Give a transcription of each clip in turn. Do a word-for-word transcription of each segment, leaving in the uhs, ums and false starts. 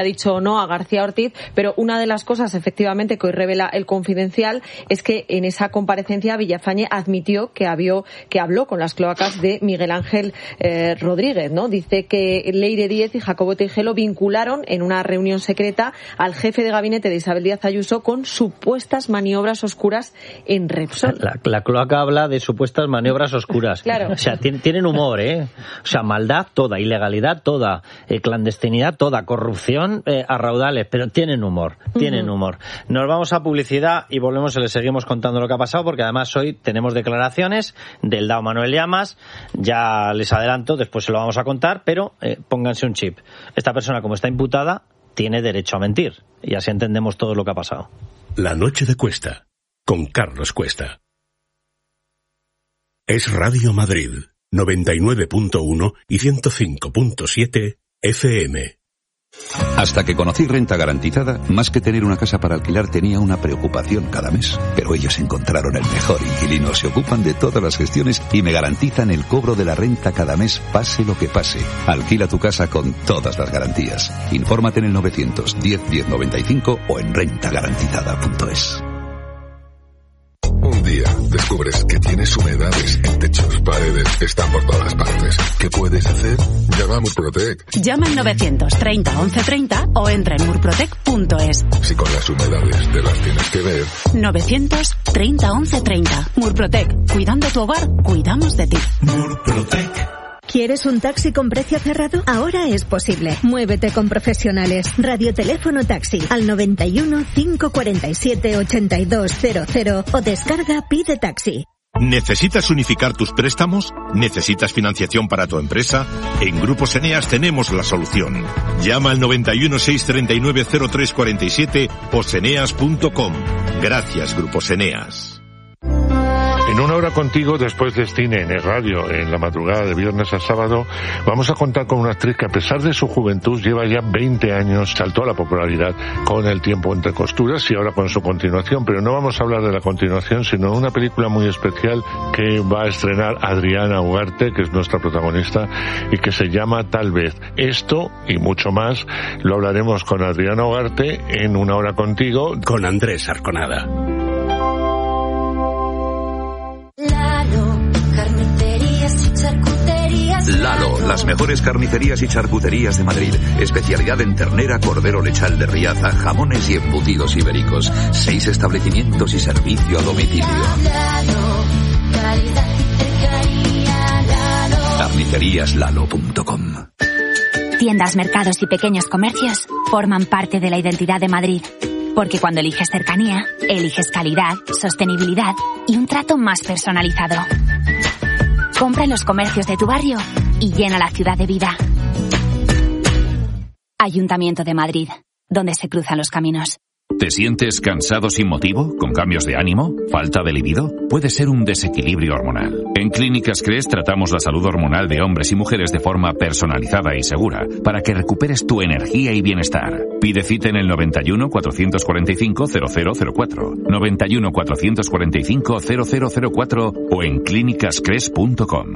ha dicho o no a García Ortiz, pero una de las cosas efectivamente que hoy revela el Confidencial es que en esa comparecencia Villafañe admitió que, había, que habló con las cloacas de Miguel Ángel eh, Rodríguez, ¿no? Dice que Leire Díez y Jacobo Tejero vincularon en una reunión secreta al jefe de gabinete de Isabel Díaz Ayuso con supuestas maniobras oscuras en Repsol. La, la cloaca habla de supuestas maniobras oscuras. Claro. O sea, tienen humor, ¿eh? O sea, maldad toda, ilegalidad toda, eh, clandestinidad toda, corrupción Eh, a raudales, pero tienen humor, tienen uh-huh. humor. Nos vamos a publicidad y volvemos y les seguimos contando lo que ha pasado, porque además hoy tenemos declaraciones del D A O Manuel Llamas. Ya les adelanto, después se lo vamos a contar, pero eh, pónganse un chip. Esta persona, como está imputada, tiene derecho a mentir, y así entendemos todo lo que ha pasado. La noche de Cuesta, con Carlos Cuesta. Es Radio Madrid, noventa y nueve punto uno y ciento cinco punto siete F M. Hasta que conocí Renta Garantizada, más que tener una casa para alquilar tenía una preocupación cada mes. Pero ellos encontraron el mejor inquilino, se ocupan de todas las gestiones y me garantizan el cobro de la renta cada mes, pase lo que pase. Alquila tu casa con todas las garantías. Infórmate en el novecientos diez diez noventa y cinco o en renta garantizada punto es. Un día descubres que tienes humedades en techos, paredes, están por todas partes. ¿Qué puedes hacer? Llama a Murprotec. Llama al novecientos treinta once treinta o entra en murprotec punto es. Si con las humedades te las tienes que ver. novecientos treinta once treinta. Murprotec. Cuidando tu hogar, cuidamos de ti. Murprotec. ¿Quieres un taxi con precio cerrado? Ahora es posible. Muévete con profesionales. Radioteléfono Taxi al noventa y uno, cinco cuarenta y siete, ochenta y dos cero cero o descarga Pide Taxi. ¿Necesitas unificar tus préstamos? ¿Necesitas financiación para tu empresa? En Grupos Eneas tenemos la solución. Llama al noventa y uno, seiscientos treinta y nueve, cero tres cuarenta y siete o seneas punto com. Gracias, Grupos Eneas. En una hora contigo, después de Cine en el radio, en la madrugada de viernes a sábado, vamos a contar con una actriz que, a pesar de su juventud, lleva ya veinte años, saltó a la popularidad con El tiempo entre costuras y ahora con su continuación. Pero no vamos a hablar de la continuación, sino de una película muy especial que va a estrenar Adriana Ugarte, que es nuestra protagonista, y que se llama Tal vez. Esto y mucho más lo hablaremos con Adriana Ugarte en una hora contigo, con Andrés Arconada. Lalo, las mejores carnicerías y charcuterías de Madrid. Especialidad en ternera, cordero lechal de Riaza, jamones y embutidos ibéricos. Seis establecimientos y servicio a domicilio. carnicerías lalo punto com. Tiendas, mercados y pequeños comercios forman parte de la identidad de Madrid. Porque cuando eliges cercanía, eliges calidad, sostenibilidad y un trato más personalizado. Compra en los comercios de tu barrio y llena la ciudad de vida. Ayuntamiento de Madrid, donde se cruzan los caminos. ¿Te sientes cansado sin motivo? ¿Con cambios de ánimo? ¿Falta de libido? Puede ser un desequilibrio hormonal. En Clínicas Cres tratamos la salud hormonal de hombres y mujeres de forma personalizada y segura para que recuperes tu energía y bienestar. Pide cita en el noventa y uno, cuatrocientos cuarenta y cinco, cero cero cero cuatro, noventa y uno, cuatrocientos cuarenta y cinco, cero cero cero cuatro o en clínicas cres punto com.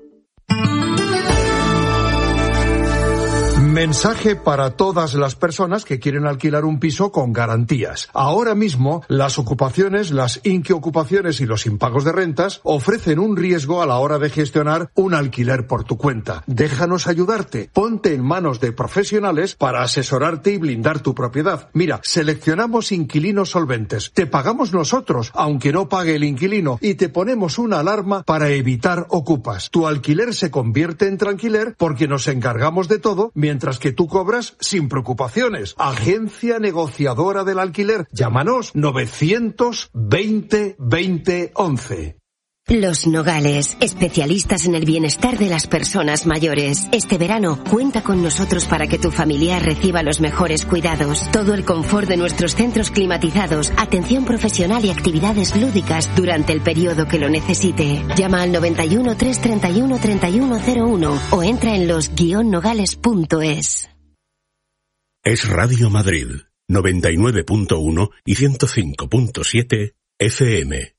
Mensaje para todas las personas que quieren alquilar un piso con garantías. Ahora mismo, las ocupaciones, las inquiocupaciones y los impagos de rentas ofrecen un riesgo a la hora de gestionar un alquiler por tu cuenta. Déjanos ayudarte. Ponte en manos de profesionales para asesorarte y blindar tu propiedad. Mira, seleccionamos inquilinos solventes. Te pagamos nosotros, aunque no pague el inquilino, y te ponemos una alarma para evitar ocupas. Tu alquiler se convierte en tranquiler porque nos encargamos de todo, mientras que tú cobras sin preocupaciones. Agencia negociadora del alquiler. Llámanos novecientos veinte veinte once. Los Nogales, especialistas en el bienestar de las personas mayores. Este verano, cuenta con nosotros para que tu familiar reciba los mejores cuidados. Todo el confort de nuestros centros climatizados, atención profesional y actividades lúdicas durante el periodo que lo necesite. Llama al noventa y uno, trescientos treinta y uno, treinta y uno cero uno o entra en los guion nogales punto es. Es Radio Madrid, noventa y nueve punto uno y ciento cinco punto siete F M.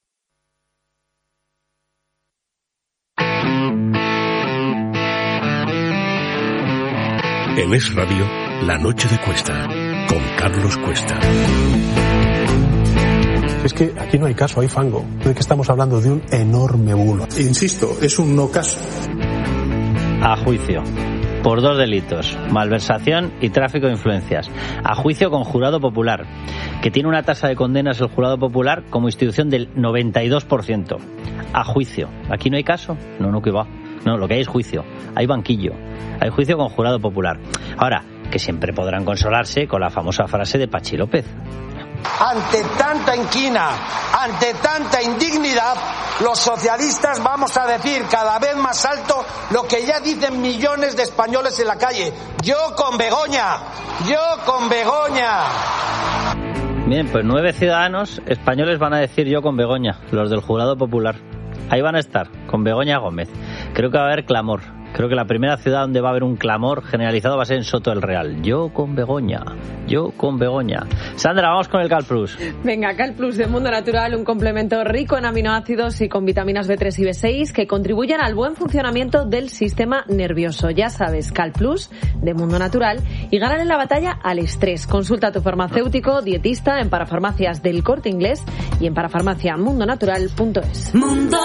En Es Radio, La noche de Cuesta, con Carlos Cuesta. Es que aquí no hay caso, hay fango. ¿De qué estamos hablando? De un enorme bulo. Insisto, es un no caso. A juicio por dos delitos, malversación y tráfico de influencias. A juicio con jurado popular, que tiene una tasa de condenas el jurado popular como institución del noventa y dos por ciento. A juicio. ¿Aquí no hay caso? No, no, que va. No, lo que hay es juicio. Hay banquillo. Hay juicio con jurado popular. Ahora, que siempre podrán consolarse con la famosa frase de Pachi López. Ante tanta inquina, ante tanta indignidad, los socialistas vamos a decir cada vez más alto lo que ya dicen millones de españoles en la calle. Yo con Begoña, yo con Begoña. Bien, pues nueve ciudadanos españoles van a decir yo con Begoña, los del jurado popular. Ahí van a estar, con Begoña Gómez. Creo que va a haber clamor. Creo que la primera ciudad donde va a haber un clamor generalizado va a ser en Soto del Real. Yo con Begoña, yo con Begoña. Sandra, vamos con el Cal Plus. Venga, Cal Plus de Mundo Natural, un complemento rico en aminoácidos y con vitaminas B tres y B seis que contribuyen al buen funcionamiento del sistema nervioso. Ya sabes, Cal Plus de Mundo Natural y ganan en la batalla al estrés. Consulta a tu farmacéutico, dietista en Parafarmacias del Corte Inglés y en parafarmacia mundo natural punto es. Mundo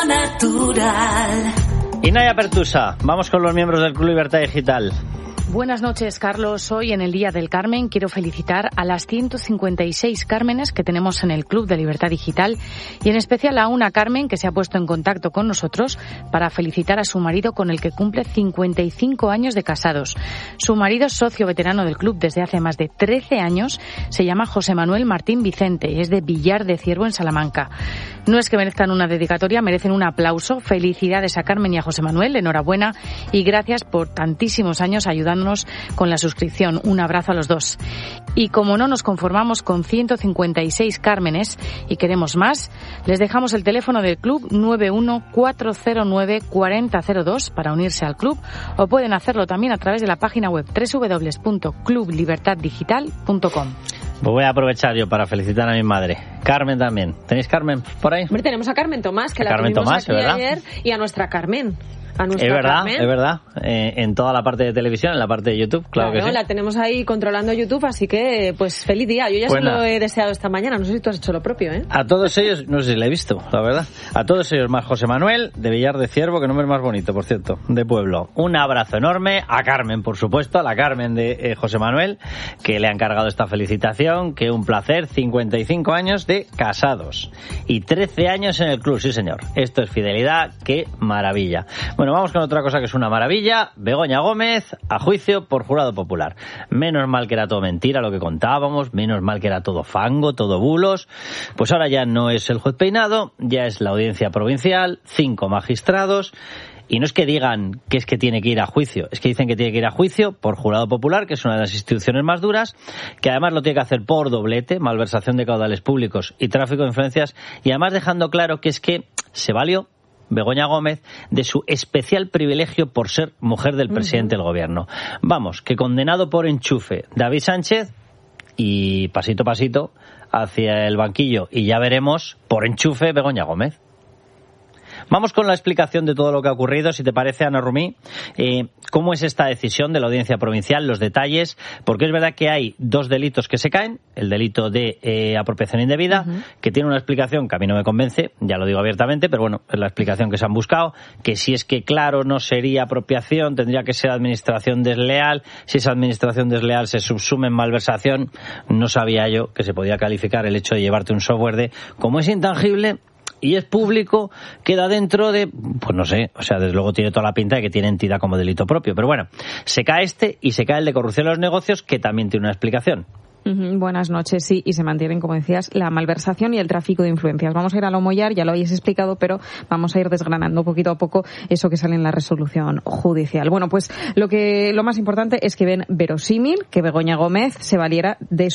Natural. Y Naya Pertusa, vamos con los miembros del Club Libertad Digital. Buenas noches, Carlos. Hoy, en el Día del Carmen, quiero felicitar a las ciento cincuenta y seis Cármenes que tenemos en el Club de Libertad Digital y en especial a una Carmen que se ha puesto en contacto con nosotros para felicitar a su marido con el que cumple cincuenta y cinco años de casados. Su marido, socio veterano del club desde hace más de trece años, se llama José Manuel Martín Vicente y es de Villar de Ciervo, en Salamanca. No es que merezcan una dedicatoria, merecen un aplauso. Felicidades a Carmen y a José Manuel, enhorabuena y gracias por tantísimos años ayudándonos con la suscripción. Un abrazo a los dos. Y como no nos conformamos con ciento cincuenta y seis Cármenes y queremos más, les dejamos el teléfono del club nueve uno cuatro cero nueve cuatro cero cero dos para unirse al club, o pueden hacerlo también a través de la página web doble u doble u doble u punto club libertad digital punto com. Pues voy a aprovechar yo para felicitar a mi madre. Carmen también. ¿Tenéis Carmen por ahí? Hombre, tenemos a Carmen Tomás, que a la Carmen tuvimos Tomás, aquí ¿verdad? ayer, y a nuestra Carmen. A nuestra es verdad, Carmen. es verdad. Eh, en toda la parte de televisión, en la parte de YouTube, claro, claro que sí. La tenemos ahí controlando YouTube, así que, pues, feliz día. Yo ya pues se lo nada. he deseado esta mañana. No sé si tú has hecho lo propio, ¿eh? A todos ellos, no sé si la he visto, la verdad. A todos ellos, más José Manuel, de Villar de Ciervo, que nombre más bonito, por cierto, de pueblo. Un abrazo enorme a Carmen, por supuesto, a la Carmen de eh, José Manuel, que le ha encargado esta felicitación, que un placer, cincuenta y cinco años de casados y trece años en el club, sí señor. Esto es fidelidad, qué maravilla. Bueno, vamos con otra cosa que es una maravilla. Begoña Gómez a juicio por jurado popular. Menos mal que era todo mentira lo que contábamos, menos mal que era todo fango, todo bulos. Pues ahora ya no es el juez Peinado, ya es la audiencia provincial, cinco magistrados. Y no es que digan que es que tiene que ir a juicio, es que dicen que tiene que ir a juicio por jurado popular, que es una de las instituciones más duras, que además lo tiene que hacer por doblete, malversación de caudales públicos y tráfico de influencias, y además dejando claro que es que se valió Begoña Gómez de su especial privilegio por ser mujer del presidente uh-huh. del gobierno. Vamos, que condenado por enchufe David Sánchez y pasito a pasito hacia el banquillo, y ya veremos por enchufe Begoña Gómez. Vamos con la explicación de todo lo que ha ocurrido, si te parece, Ana Rumí. Eh, ¿Cómo es esta decisión de la Audiencia Provincial? Los detalles, porque es verdad que hay dos delitos que se caen. El delito de eh, apropiación indebida, uh-huh. que tiene una explicación que a mí no me convence, ya lo digo abiertamente, pero bueno, es la explicación que se han buscado, que si es que, claro, no sería apropiación, tendría que ser administración desleal. Si esa administración desleal se subsume en malversación, no sabía yo que se podía calificar el hecho de llevarte un software de, como es intangible y es público, queda dentro de, pues no sé, o sea, desde luego tiene toda la pinta de que tiene entidad como delito propio. Pero bueno, se cae este y se cae el de corrupción en los negocios, que también tiene una explicación. Uh-huh. Buenas noches, sí, y se mantienen, como decías, la malversación y el tráfico de influencias. Vamos a ir a lo mollar, ya lo habéis explicado, pero vamos a ir desgranando poquito a poco eso que sale en la resolución judicial. Bueno, pues lo que lo más importante es que ven verosímil que Begoña Gómez se valiera de su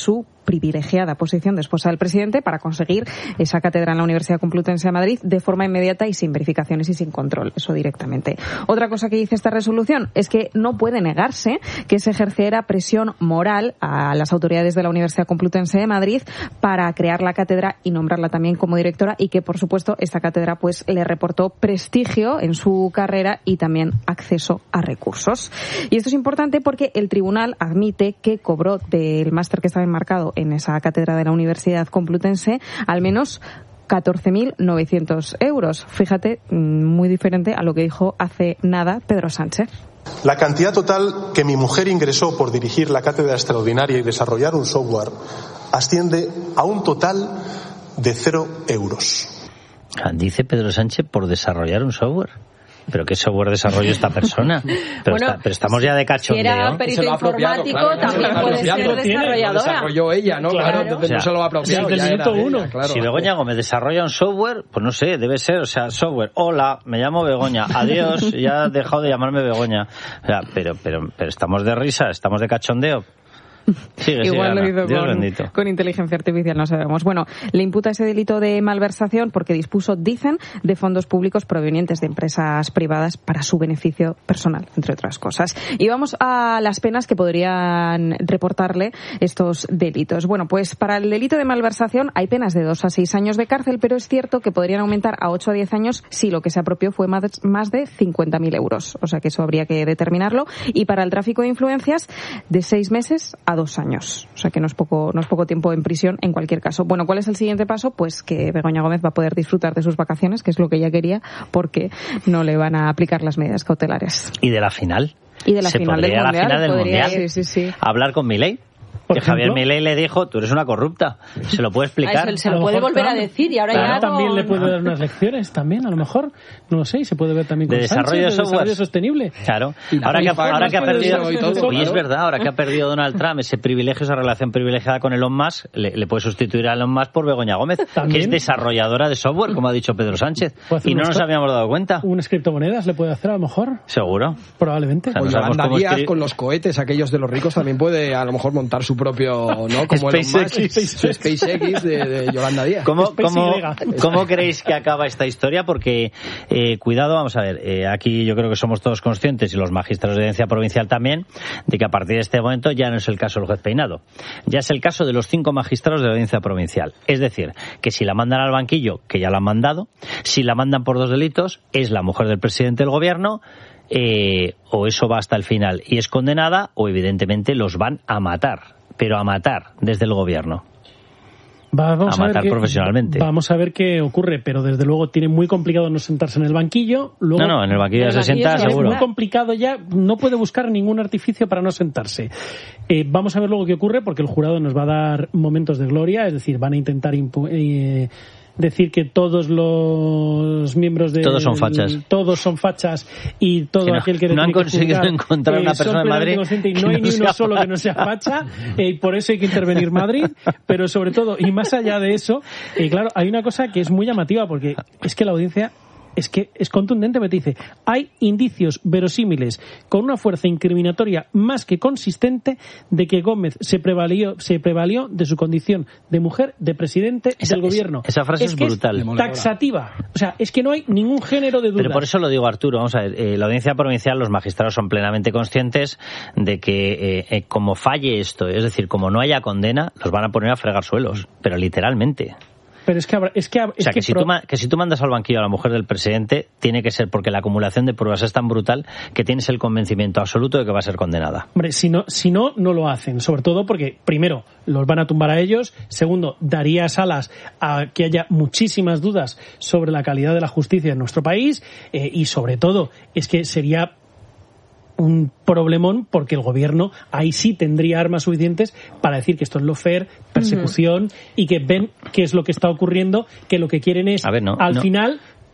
privilegiada posición de esposa del presidente para conseguir esa cátedra en la Universidad Complutense de Madrid de forma inmediata y sin verificaciones y sin control, eso directamente. Otra cosa que dice esta resolución es que no puede negarse que se ejerciera presión moral a las autoridades de la Universidad Complutense de Madrid para crear la cátedra y nombrarla también como directora, y que, por supuesto, esta cátedra pues le reportó prestigio en su carrera y también acceso a recursos. Y esto es importante porque el tribunal admite que cobró del máster que estaba enmarcado en esa cátedra de la Universidad Complutense al menos catorce mil novecientos euros. Fíjate, muy diferente a lo que dijo hace nada Pedro Sánchez. La cantidad total que mi mujer ingresó por dirigir la cátedra extraordinaria y desarrollar un software asciende a un total de cero euros. Dice Pedro Sánchez por desarrollar un software. ¿Pero qué software desarrolló esta persona? Pero, bueno, está, pero estamos ya de cachondeo. Si era perito informático, claro, también puede ser desarrolladora. Lo desarrolló ella, ¿no? Claro, claro, o sea, no se lo ha apropiado. Si, ya era uno. Ella, claro. Si Begoña Gómez desarrolla un software, pues no sé, debe ser, o sea, software. Hola, me llamo Begoña. Adiós, ya ha dejado de llamarme Begoña. O sea, pero, pero, pero estamos de risa, estamos de cachondeo. Sigue, Igual sigue, lo hizo con, con inteligencia artificial, no sabemos. Bueno, le imputa ese delito de malversación porque dispuso, dicen, de fondos públicos provenientes de empresas privadas para su beneficio personal, entre otras cosas. Y vamos a las penas que podrían reportarle estos delitos. Bueno, pues para el delito de malversación hay penas de dos a seis años de cárcel, pero es cierto que podrían aumentar a ocho a diez años si lo que se apropió fue más, más de cincuenta mil euros. O sea que eso habría que determinarlo. Y para el tráfico de influencias, de seis meses a dos años. O sea que no es poco, no es poco tiempo en prisión en cualquier caso. Bueno, ¿cuál es el siguiente paso? Pues que Begoña Gómez va a poder disfrutar de sus vacaciones, que es lo que ella quería, porque no le van a aplicar las medidas cautelares. ¿Y de la final? Y de la ¿Se final del podría mundial. la final del podría, mundial? Sí, sí, sí. ¿Hablar con Milei? Que Javier Milei le dijo, tú eres una corrupta. ¿Se lo puede explicar? Eso, se lo, lo puede volver Trump, a decir y ahora claro, ya también no... le puede dar unas lecciones también, a lo mejor. No lo sé, y se puede ver también con de desarrollo, Sánchez, de desarrollo sostenible. Claro. Ahora que, ahora que ha perdido... Todo, oye, es verdad, ahora que ha perdido Donald Trump ese privilegio, esa relación privilegiada con Elon Musk, le, le puede sustituir a Elon Musk por Begoña Gómez, ¿también? Que es desarrolladora de software, como ha dicho Pedro Sánchez. Y no nos habíamos dado cuenta. ¿Unas criptomonedas le puede hacer a lo mejor? Seguro. Probablemente. O sea, no o Yolanda Díaz escribir... con los cohetes, aquellos de los ricos, también puede a lo mejor montar su propio... ¿no? Como SpaceX. Su SpaceX de, de Yolanda Díaz. ¿Cómo, cómo, ¿Cómo creéis que acaba esta historia? Porque, eh, cuidado, vamos a ver, eh, aquí yo creo que somos todos conscientes, y los magistrados de audiencia provincial también, de que a partir de este momento ya no es el caso del juez Peinado. Ya es el caso de los cinco magistrados de la audiencia provincial. Es decir, que si la mandan al banquillo, que ya la han mandado, si la mandan por dos delitos, es la mujer del presidente del gobierno, eh, o eso va hasta el final y es condenada, o evidentemente los van a matar. Pero a matar desde el gobierno. Va, vamos a matar a ver qué, profesionalmente. Vamos a ver qué ocurre, pero desde luego tiene muy complicado no sentarse en el banquillo. Luego, no, no, en el banquillo ya se sienta, seguro. Es muy complicado ya, no puede buscar ningún artificio para no sentarse. Eh, vamos a ver luego qué ocurre, porque el jurado nos va a dar momentos de gloria, es decir, van a intentar impu- eh, decir que todos los miembros de todos son fachas todos son fachas y todo que no, aquel que no han conseguido juzgar, encontrar una eh, persona en Madrid y no hay no ni uno solo facha. Que no sea facha, eh, y por eso hay que intervenir Madrid, pero sobre todo y más allá de eso, eh, claro, hay una cosa que es muy llamativa, porque es que la audiencia es que es contundente, me dice, hay indicios verosímiles con una fuerza incriminatoria más que consistente de que Gómez se prevalió, se prevalió de su condición de mujer, de presidente esa, del gobierno. Esa frase es, es brutal. Es taxativa. O sea, es que no hay ningún género de duda. Pero por eso lo digo, Arturo, vamos a ver, eh, la audiencia provincial, los magistrados son plenamente conscientes de que eh, eh, como falle esto, es decir, como no haya condena, los van a poner a fregar suelos, pero literalmente. Pero es que, es que, es o sea, que, que, si pro... tú, que si tú mandas al banquillo a la mujer del presidente, tiene que ser porque la acumulación de pruebas es tan brutal que tienes el convencimiento absoluto de que va a ser condenada. Hombre, si no, si no, no lo hacen. Sobre todo porque, primero, los van a tumbar a ellos. Segundo, daría alas a que haya muchísimas dudas sobre la calidad de la justicia en nuestro país. Eh, y sobre todo, es que sería un problemón porque el gobierno ahí sí tendría armas suficientes para decir que esto es lawfare, persecución, uh-huh. y que ven qué es lo que está ocurriendo, que lo que quieren es, a ver, no, al no. final,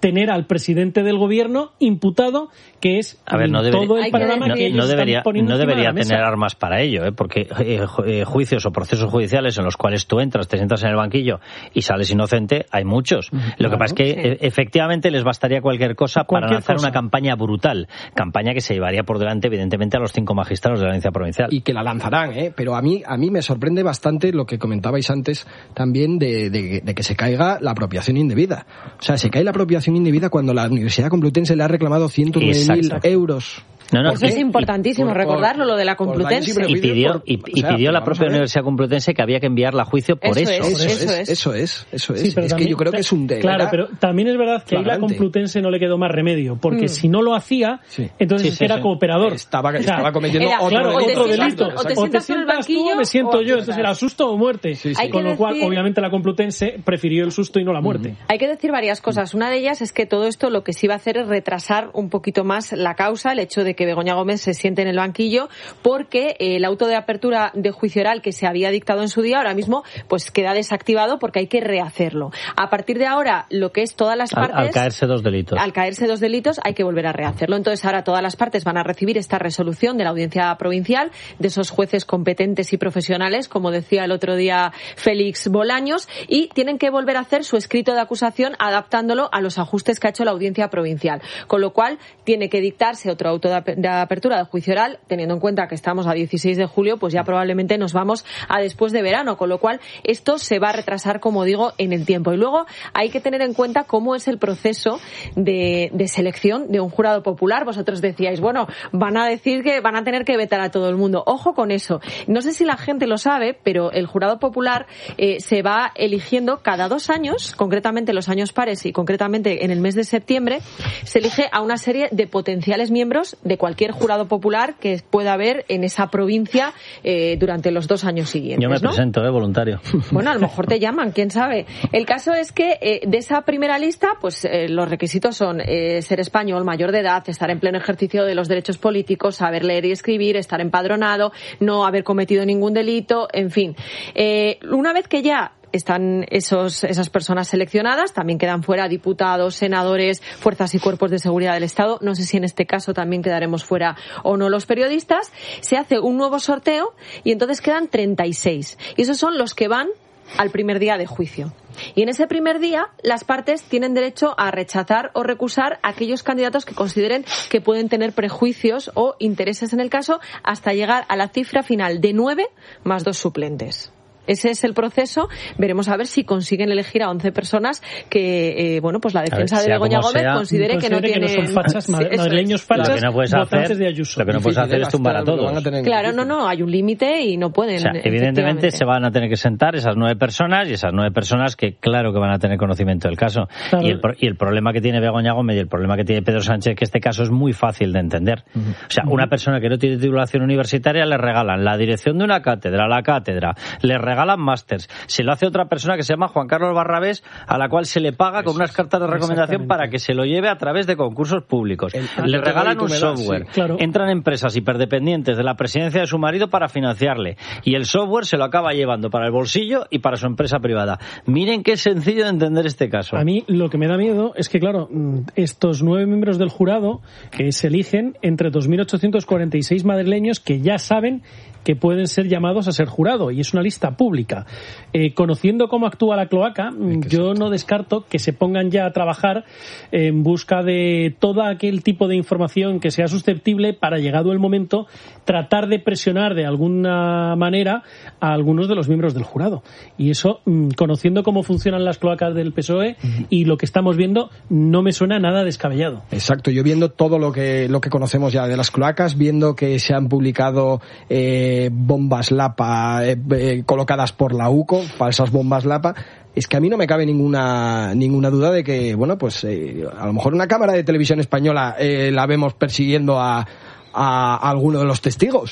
tener al presidente del gobierno imputado, que es a ver, no todo debería, el panorama no, que ellos no debería, están poniendo no debería encima de la tener mesa. armas para ello, ¿eh? Porque eh, eh, juicios o procesos judiciales en los cuales tú entras, te sientas en el banquillo y sales inocente, hay muchos. Lo Claro, que pasa es que sí. e- efectivamente les bastaría cualquier cosa Cualquier para lanzar cosa. una campaña brutal, campaña que se llevaría por delante evidentemente a los cinco magistrados de la audiencia provincial. Y que la lanzarán, ¿eh? Pero a mí, a mí me sorprende bastante lo que comentabais antes también de, de, de que se caiga la apropiación indebida. O sea, se cae la apropiación indebida cuando la Universidad Complutense le ha reclamado ciento nueve mil euros. No, no, Eso es y- importantísimo por- recordarlo, lo de la por Complutense. daños y pidió, y, por- y o sea, pidió la vamos propia a ver. Universidad Complutense que había que enviarla a juicio por eso. Eso, Eso es, es. eso es, eso es. Sí, pero es también- que yo creo que es un de Claro, era- pero también es verdad que ahí la flagrante. Complutense no le quedó más remedio, porque Mm. si no lo hacía, entonces Sí, sí, era sí. cooperador. Estaba- estaba cometiendo Era, otro claro, delito. otro Exacto, delito. exacto. O te sientas tú o me siento yo, entonces era susto o muerte. Hay Con que lo cual, decir- obviamente, la Complutense prefirió el susto y no la muerte. Hay que decir varias cosas. Una de ellas es que todo esto lo que sí va a hacer es retrasar un poquito más la causa, el hecho de que Begoña Gómez se siente en el banquillo, porque eh, el auto de apertura de juicio oral que se había dictado en su día ahora mismo pues queda desactivado porque hay que rehacerlo. A partir de ahora, lo que es todas las Al, partes... al caerse dos delitos. Al caerse dos delitos hay que volver a rehacerlo. Entonces ahora todas las partes van a recibir esta resolución de la Audiencia Provincial, de esos jueces competentes y profesionales, como decía el otro día Félix Bolaños, y tienen que volver a hacer su escrito de acusación adaptándolo a los ajustes que ha hecho la Audiencia Provincial. Con lo cual tiene que dictarse otro auto de ap- de apertura de juicio oral, teniendo en cuenta que estamos a dieciséis de julio, pues ya probablemente nos vamos a después de verano, con lo cual esto se va a retrasar, como digo, en el tiempo. Y luego hay que tener en cuenta cómo es el proceso de, de selección de un jurado popular. Vosotros decíais, bueno, van a decir que van a tener que vetar a todo el mundo. Ojo con eso. No sé si la gente lo sabe, pero el jurado popular eh, se va eligiendo cada dos años, concretamente los años pares y concretamente en el mes de septiembre, se elige a una serie de potenciales miembros de cualquier jurado popular que pueda haber en esa provincia eh, durante los dos años siguientes. Yo me ¿no? presento, eh, voluntario. Bueno, a lo mejor te llaman, quién sabe. El caso es que eh, de esa primera lista, pues eh, los requisitos son eh, ser español, mayor de edad, estar en pleno ejercicio de los derechos políticos, saber leer y escribir, estar empadronado, no haber cometido ningún delito, en fin. Eh, una vez que ya están esos, esas personas seleccionadas, también quedan fuera diputados, senadores, fuerzas y cuerpos de seguridad del Estado, no sé si en este caso también quedaremos fuera o no los periodistas, se hace un nuevo sorteo y entonces quedan treinta y seis. Y esos son los que van al primer día de juicio. Y en ese primer día, las partes tienen derecho a rechazar o recusar a aquellos candidatos que consideren que pueden tener prejuicios o intereses en el caso, hasta llegar a la cifra final de nueve más dos suplentes. Ese es el proceso. Veremos a ver si consiguen elegir a once personas que, eh, bueno, pues la defensa ver, de sea Begoña como Gómez sea, considere que no considere que no tienen... son fachas, Sí, ma- eso madrileños es. fachas, Lo que no puedes votantes hacer, de Ayuso. lo que no puedes hacer es tumbar a todos. Claro, no, no, hay un límite y no pueden. O sea, evidentemente se van a tener que sentar esas nueve personas y esas nueve personas que claro que van a tener conocimiento del caso. Claro. Y, el, pro- y el problema que tiene Begoña Gómez y el problema que tiene Pedro Sánchez es que este caso es muy fácil de entender. O sea, una persona que no tiene titulación universitaria le regalan la dirección de una cátedra, la cátedra, le regalan másters. Se lo hace otra persona que se llama Juan Carlos Barrabés, a la cual se le paga con unas cartas de recomendación para que se lo lleve a través de concursos públicos. Le regalan un software. Sí, claro. Entran empresas hiperdependientes de la presidencia de su marido para financiarle. Y el software se lo acaba llevando para el bolsillo y para su empresa privada. Miren qué sencillo de entender este caso. A mí lo que me da miedo es que, claro, mm, estos nueve miembros del jurado que se eligen entre dos mil ochocientos cuarenta y seis madrileños que ya saben que pueden ser llamados a ser jurado, y es una lista pública. Eh, conociendo cómo actúa la cloaca, mm, yo no descarto que se pongan ya a trabajar en busca de todo aquel tipo de información que sea susceptible para, llegado el momento, tratar de presionar de alguna manera a algunos de los miembros del jurado. Y eso, mm, conociendo cómo funcionan las cloacas del P S O E y lo que estamos viendo, no me suena nada descabellado. Exacto, yo viendo todo lo que lo que conocemos ya de las cloacas, viendo que se han publicado eh, bombas Lapa eh, eh, colocadas por la U C O, falsas bombas Lapa, es que a mí no me cabe ninguna ninguna duda de que, bueno, pues eh, a lo mejor una cámara de televisión española eh, la vemos persiguiendo a, a, a alguno de los testigos.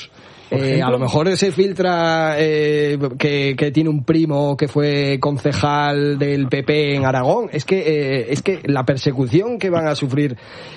Eh, a lo mejor se filtra eh, que, que tiene un primo que fue concejal del P P en Aragón. Es que, eh, es que la persecución que van a sufrir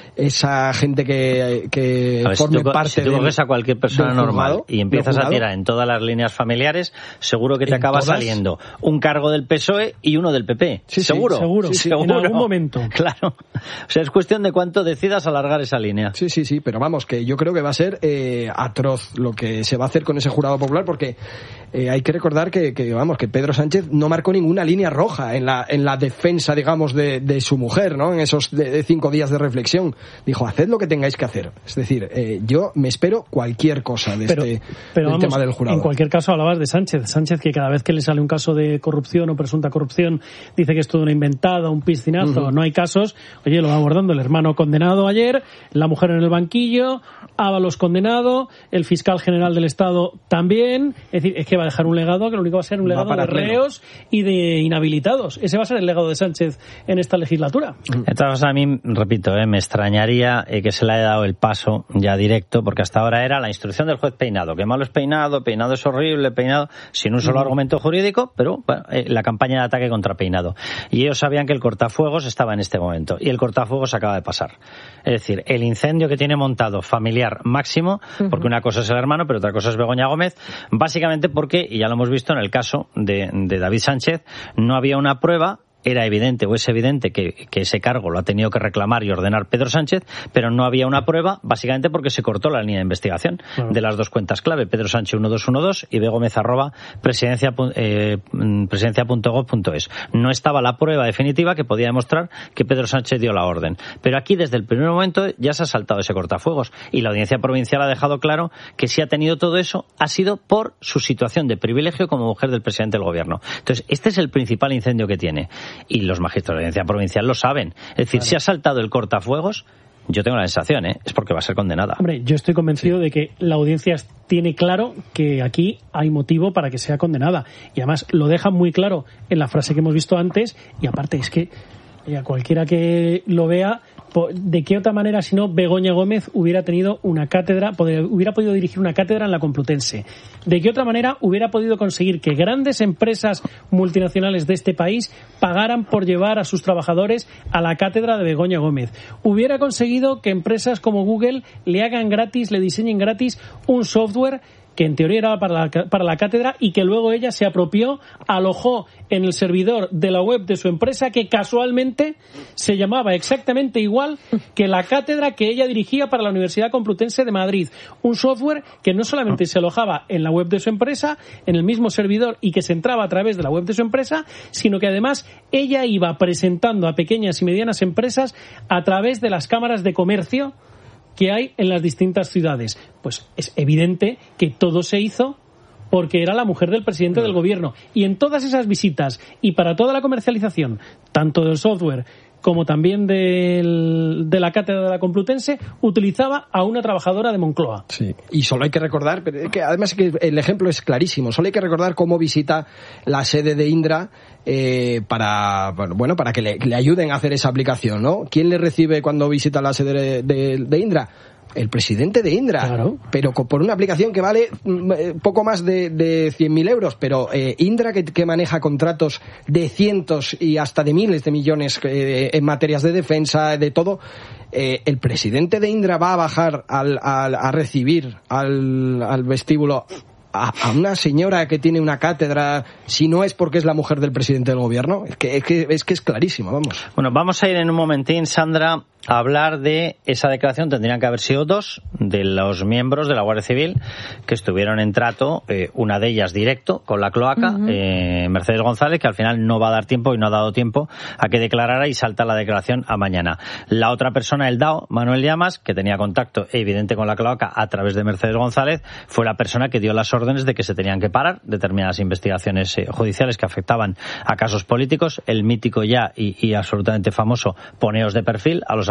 esa gente que, que a ver, forme si tú, parte si tú del, coges a cualquier persona juzgado, normal y empiezas a tirar en todas las líneas familiares, seguro que te acaba todas? saliendo un cargo del P S O E y uno del P P. Sí, seguro, sí, seguro, sí, sí, seguro. En algún momento. Claro. O sea, es cuestión de cuánto decidas alargar esa línea. Sí, sí, sí, pero vamos, que yo creo que va a ser eh, atroz lo que se va a hacer con ese jurado popular, porque eh, hay que recordar que, que, vamos, que Pedro Sánchez no marcó ninguna línea roja en la, en la defensa, digamos, de, de su mujer, ¿no? En esos de, de cinco días de reflexión. Dijo, haced lo que tengáis que hacer. Es decir, eh, yo me espero cualquier cosa de pero, este pero del vamos, tema del jurado. En cualquier caso hablabas de Sánchez. Sánchez, que cada vez que le sale un caso de corrupción o presunta corrupción, dice que es todo una inventada, un piscinazo. Uh-huh. No hay casos. Oye, lo va abordando el hermano condenado ayer, la mujer en el banquillo, Ábalos condenado, el fiscal general del Estado también. Es decir, es que va a dejar un legado que lo único va a ser un legado de reos y de inhabilitados. Ese va a ser el legado de Sánchez en esta legislatura. Entonces, a mí, repito, eh, me extrañaría eh, que se le haya dado el paso ya directo, porque hasta ahora era la instrucción del juez Peinado, que malo es Peinado, Peinado es horrible, Peinado, sin un solo uh-huh. argumento jurídico, pero bueno, eh, la campaña de ataque contra Peinado. Y ellos sabían que el cortafuegos estaba en este momento, y el cortafuegos acaba de pasar. Es decir, el incendio que tiene montado familiar máximo, uh-huh. porque una cosa es el hermano, pero otra cosa es Begoña Gómez, básicamente porque, y ya lo hemos visto en el caso de, de David Sánchez, no había una prueba. Era evidente o es evidente que, que ese cargo lo ha tenido que reclamar y ordenar Pedro Sánchez, pero no había una prueba, básicamente porque se cortó la línea de investigación uh-huh. de las dos cuentas clave, Pedro Sánchez uno dos uno dos y begomez arroba presidencia, eh, presidencia punto gob punto es. No estaba la prueba definitiva que podía demostrar que Pedro Sánchez dio la orden. Pero aquí, desde el primer momento, ya se ha saltado ese cortafuegos y la Audiencia Provincial ha dejado claro que si ha tenido todo eso, ha sido por su situación de privilegio como mujer del presidente del Gobierno. Entonces, este es el principal incendio que tiene. Y los magistrados de la Audiencia Provincial lo saben. Es decir, claro. Si ha saltado el cortafuegos, yo tengo la sensación, ¿eh? Es porque va a ser condenada. Hombre, yo estoy convencido sí. de que la audiencia tiene claro que aquí hay motivo para que sea condenada. Y además lo deja muy claro en la frase que hemos visto antes. Y aparte es que a cualquiera que lo vea, ¿de qué otra manera si no Begoña Gómez hubiera tenido una cátedra, hubiera podido dirigir una cátedra en la Complutense? ¿De qué otra manera hubiera podido conseguir que grandes empresas multinacionales de este país pagaran por llevar a sus trabajadores a la cátedra de Begoña Gómez? Hubiera conseguido que empresas como Google le hagan gratis, le diseñen gratis un software que en teoría era para la, para la cátedra y que luego ella se apropió, alojó en el servidor de la web de su empresa, que casualmente se llamaba exactamente igual que la cátedra que ella dirigía para la Universidad Complutense de Madrid. Un software que no solamente se alojaba en la web de su empresa, en el mismo servidor, y que se entraba a través de la web de su empresa, sino que además ella iba presentando a pequeñas y medianas empresas a través de las cámaras de comercio que hay en las distintas ciudades. Pues es evidente que todo se hizo porque era la mujer del presidente del gobierno. Y en todas esas visitas y para toda la comercialización, tanto del software como también del, de la cátedra de la Complutense, utilizaba a una trabajadora de Moncloa. Sí, y solo hay que recordar, que además que el ejemplo es clarísimo, solo hay que recordar cómo visita la sede de Indra eh, para, bueno, para que le, le ayuden a hacer esa aplicación, ¿no? ¿Quién le recibe cuando visita la sede de, de, de Indra? El presidente de Indra, claro. Pero por una aplicación que vale poco más de, de cien mil euros, pero eh, Indra que, que maneja contratos de cientos y hasta de miles de millones eh, en materias de defensa, de todo, eh, el presidente de Indra va a bajar al, al, a recibir al, al vestíbulo a, a una señora que tiene una cátedra, si no es porque es la mujer del presidente del gobierno. Es que es, que, es, que es clarísimo, vamos. Bueno, vamos a ir en un momentín, Sandra, a hablar de esa declaración. Tendrían que haber sido dos de los miembros de la Guardia Civil que estuvieron en trato, eh, una de ellas directo con la cloaca, uh-huh. eh, Mercedes González, que al final no va a dar tiempo y no ha dado tiempo a que declarara y salta la declaración a mañana. La otra persona, el D A O, Manuel Llamas, que tenía contacto evidente con la cloaca a través de Mercedes González, fue la persona que dio las órdenes de que se tenían que parar determinadas investigaciones eh, judiciales que afectaban a casos políticos, el mítico ya y, y absolutamente famoso poneos de perfil a los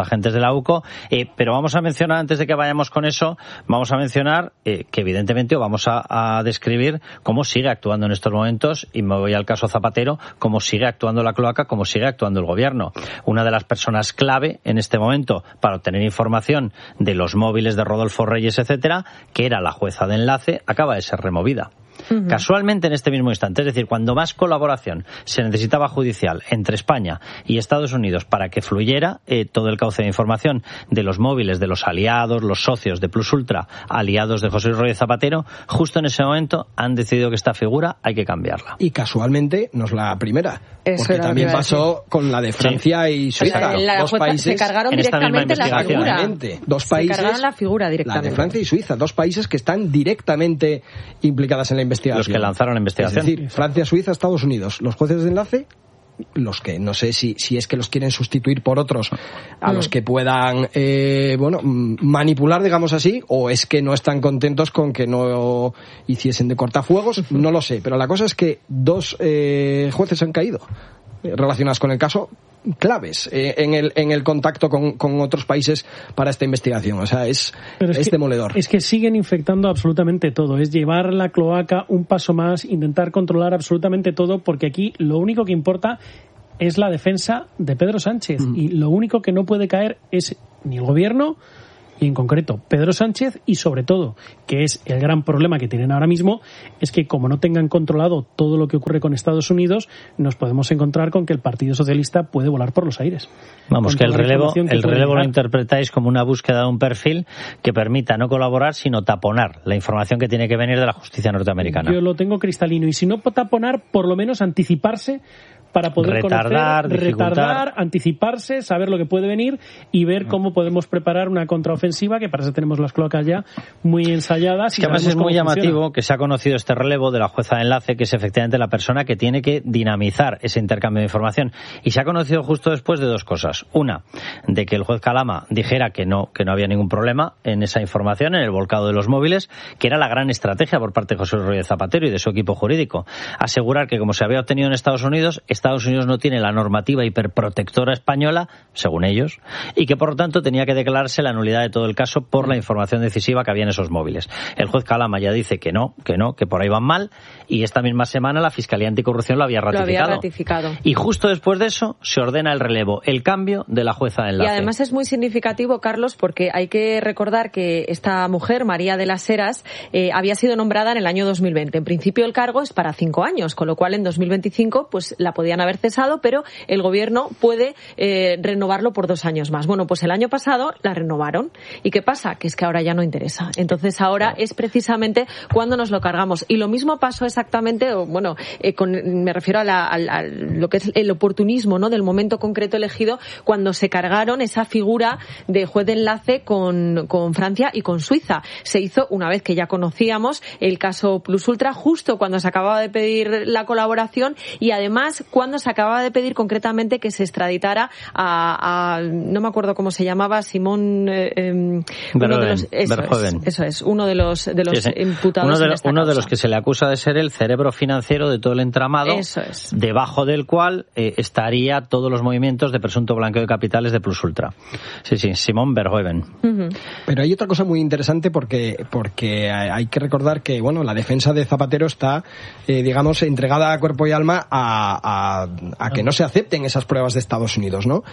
agentes de la U C O. Eh, pero vamos a mencionar, antes de que vayamos con eso, vamos a mencionar eh, que evidentemente, o vamos a, a describir cómo sigue actuando en estos momentos, y me voy al caso Zapatero, cómo sigue actuando la cloaca, cómo sigue actuando el gobierno. Una de las personas clave en este momento para obtener información de los móviles de Rodolfo Reyes, etcétera, que era la jueza de enlace, acaba de ser removida. Uh-huh. Casualmente en este mismo instante, es decir, cuando más colaboración se necesitaba judicial entre España y Estados Unidos para que fluyera eh, todo el cauce de información de los móviles de los aliados, los socios de Plus Ultra, aliados de José Luis Rodríguez Zapatero, justo en ese momento han decidido que esta figura hay que cambiarla. Y casualmente no es la primera, Eso porque también pasó con la de Francia sí. y Suiza. O sea, la dos jueza, países se cargaron directamente la figura. Dos países, se cargaron la figura directamente. La de Francia y Suiza, dos países que están directamente implicadas en la investigación. Los que lanzaron la investigación. Es decir, Francia, Suiza, Estados Unidos. Los jueces de enlace, los que no sé si, si es que los quieren sustituir por otros a mm. los que puedan eh, bueno manipular, digamos así, o es que no están contentos con que no hiciesen de cortafuegos, no lo sé, pero la cosa es que dos eh, jueces han caído relacionadas con el caso, claves eh, en el en el contacto con, con otros países para esta investigación. O sea, es, es, es que, demoledor. Es que siguen infectando absolutamente todo. Es llevar la cloaca un paso más, intentar controlar absolutamente todo, porque aquí lo único que importa es la defensa de Pedro Sánchez. Mm. Y lo único que no puede caer es ni el gobierno, y en concreto Pedro Sánchez, y sobre todo, que es el gran problema que tienen ahora mismo, es que como no tengan controlado todo lo que ocurre con Estados Unidos, nos podemos encontrar con que el Partido Socialista puede volar por los aires. Vamos, que el relevo, que el relevo lo interpretáis como una búsqueda de un perfil que permita no colaborar, sino taponar la información que tiene que venir de la justicia norteamericana. Yo lo tengo cristalino, y si no taponar, por lo menos anticiparse para poder retardar, conocer, retardar, anticiparse, saber lo que puede venir y ver cómo podemos preparar una contraofensiva, que para eso tenemos las cloacas ya muy ensayadas. Es que además es muy llamativo funciona. Que se ha conocido este relevo de la jueza de enlace, que es efectivamente la persona que tiene que dinamizar ese intercambio de información. Y se ha conocido justo después de dos cosas. Una, de que el juez Calama dijera que no, que no había ningún problema en esa información, en el volcado de los móviles, que era la gran estrategia por parte de José Luis Rodríguez Zapatero y de su equipo jurídico. Asegurar que, como se había obtenido en Estados Unidos, Estados Unidos no tiene la normativa hiperprotectora española, según ellos, y que por lo tanto tenía que declararse la nulidad de todo el caso por la información decisiva que había en esos móviles. El juez Calama ya dice que no, que no, que por ahí van mal, y esta misma semana la Fiscalía Anticorrupción lo había ratificado. Lo había ratificado. Y justo después de eso se ordena el relevo, el cambio de la jueza de enlace. Y además es muy significativo, Carlos, porque hay que recordar que esta mujer, María de las Heras, eh, había sido nombrada en el año dos mil veinte. En principio el cargo es para cinco años, con lo cual en dos mil veinticinco pues la podían haber cesado, pero el gobierno puede eh, renovarlo por dos años más. Bueno, pues el año pasado la renovaron. ¿Y qué pasa? Que es que ahora ya no interesa. Entonces ahora es precisamente cuando nos lo cargamos. Y lo mismo pasó exactamente, o, bueno, eh, con, me refiero a, la, a, a lo que es el oportunismo, ¿no?, del momento concreto elegido, cuando se cargaron esa figura de juez de enlace con, con Francia y con Suiza. Se hizo una vez que ya conocíamos el caso Plus Ultra, justo cuando se acababa de pedir la colaboración, y además cuando se acababa de pedir concretamente que se extraditara a, a no me acuerdo cómo se llamaba, Simón eh, eh, uno de los, eso, es, eso es, uno de los de los sí, sí. imputados uno de, en esta uno causa. de los que se le acusa de ser el cerebro financiero de todo el entramado, eso es. Debajo del cual eh, estaría todos los movimientos de presunto blanqueo de capitales de Plus Ultra. Sí, sí, Simón Verhoeven. Uh-huh. Pero hay otra cosa muy interesante, porque porque hay que recordar que, bueno, la defensa de Zapatero está, eh, digamos, entregada a cuerpo y alma a, a, a que no se acepten esas pruebas de Estados Unidos, ¿no?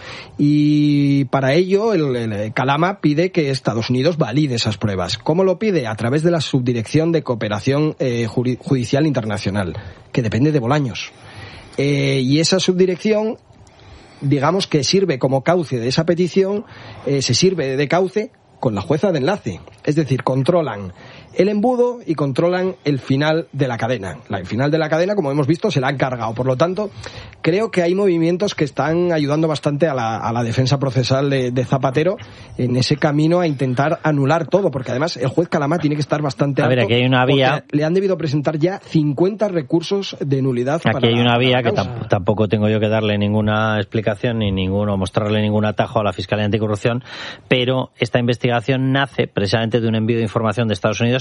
Y para ello el, el Calama pide que Estados Unidos valide esas pruebas. ¿Cómo lo pide? A través de la Subdirección de Cooperación eh, Judicial Internacional, que depende de Bolaños. Eh, y esa subdirección, digamos que sirve como cauce de esa petición, eh, se sirve de cauce con la jueza de enlace. Es decir, controlan el embudo y controlan el final de la cadena. El final de la cadena, como hemos visto, se la han cargado. Por lo tanto, creo que hay movimientos que están ayudando bastante a la, a la defensa procesal de, de Zapatero en ese camino a intentar anular todo, porque además el juez Calama tiene que estar bastante alto. A ver, aquí hay una vía. Le han debido presentar ya cincuenta recursos de nulidad. Aquí para hay una la, vía la que tamp- tampoco tengo yo que darle ninguna explicación ni ninguno mostrarle ningún atajo a la Fiscalía Anticorrupción, pero esta investigación nace precisamente de un envío de información de Estados Unidos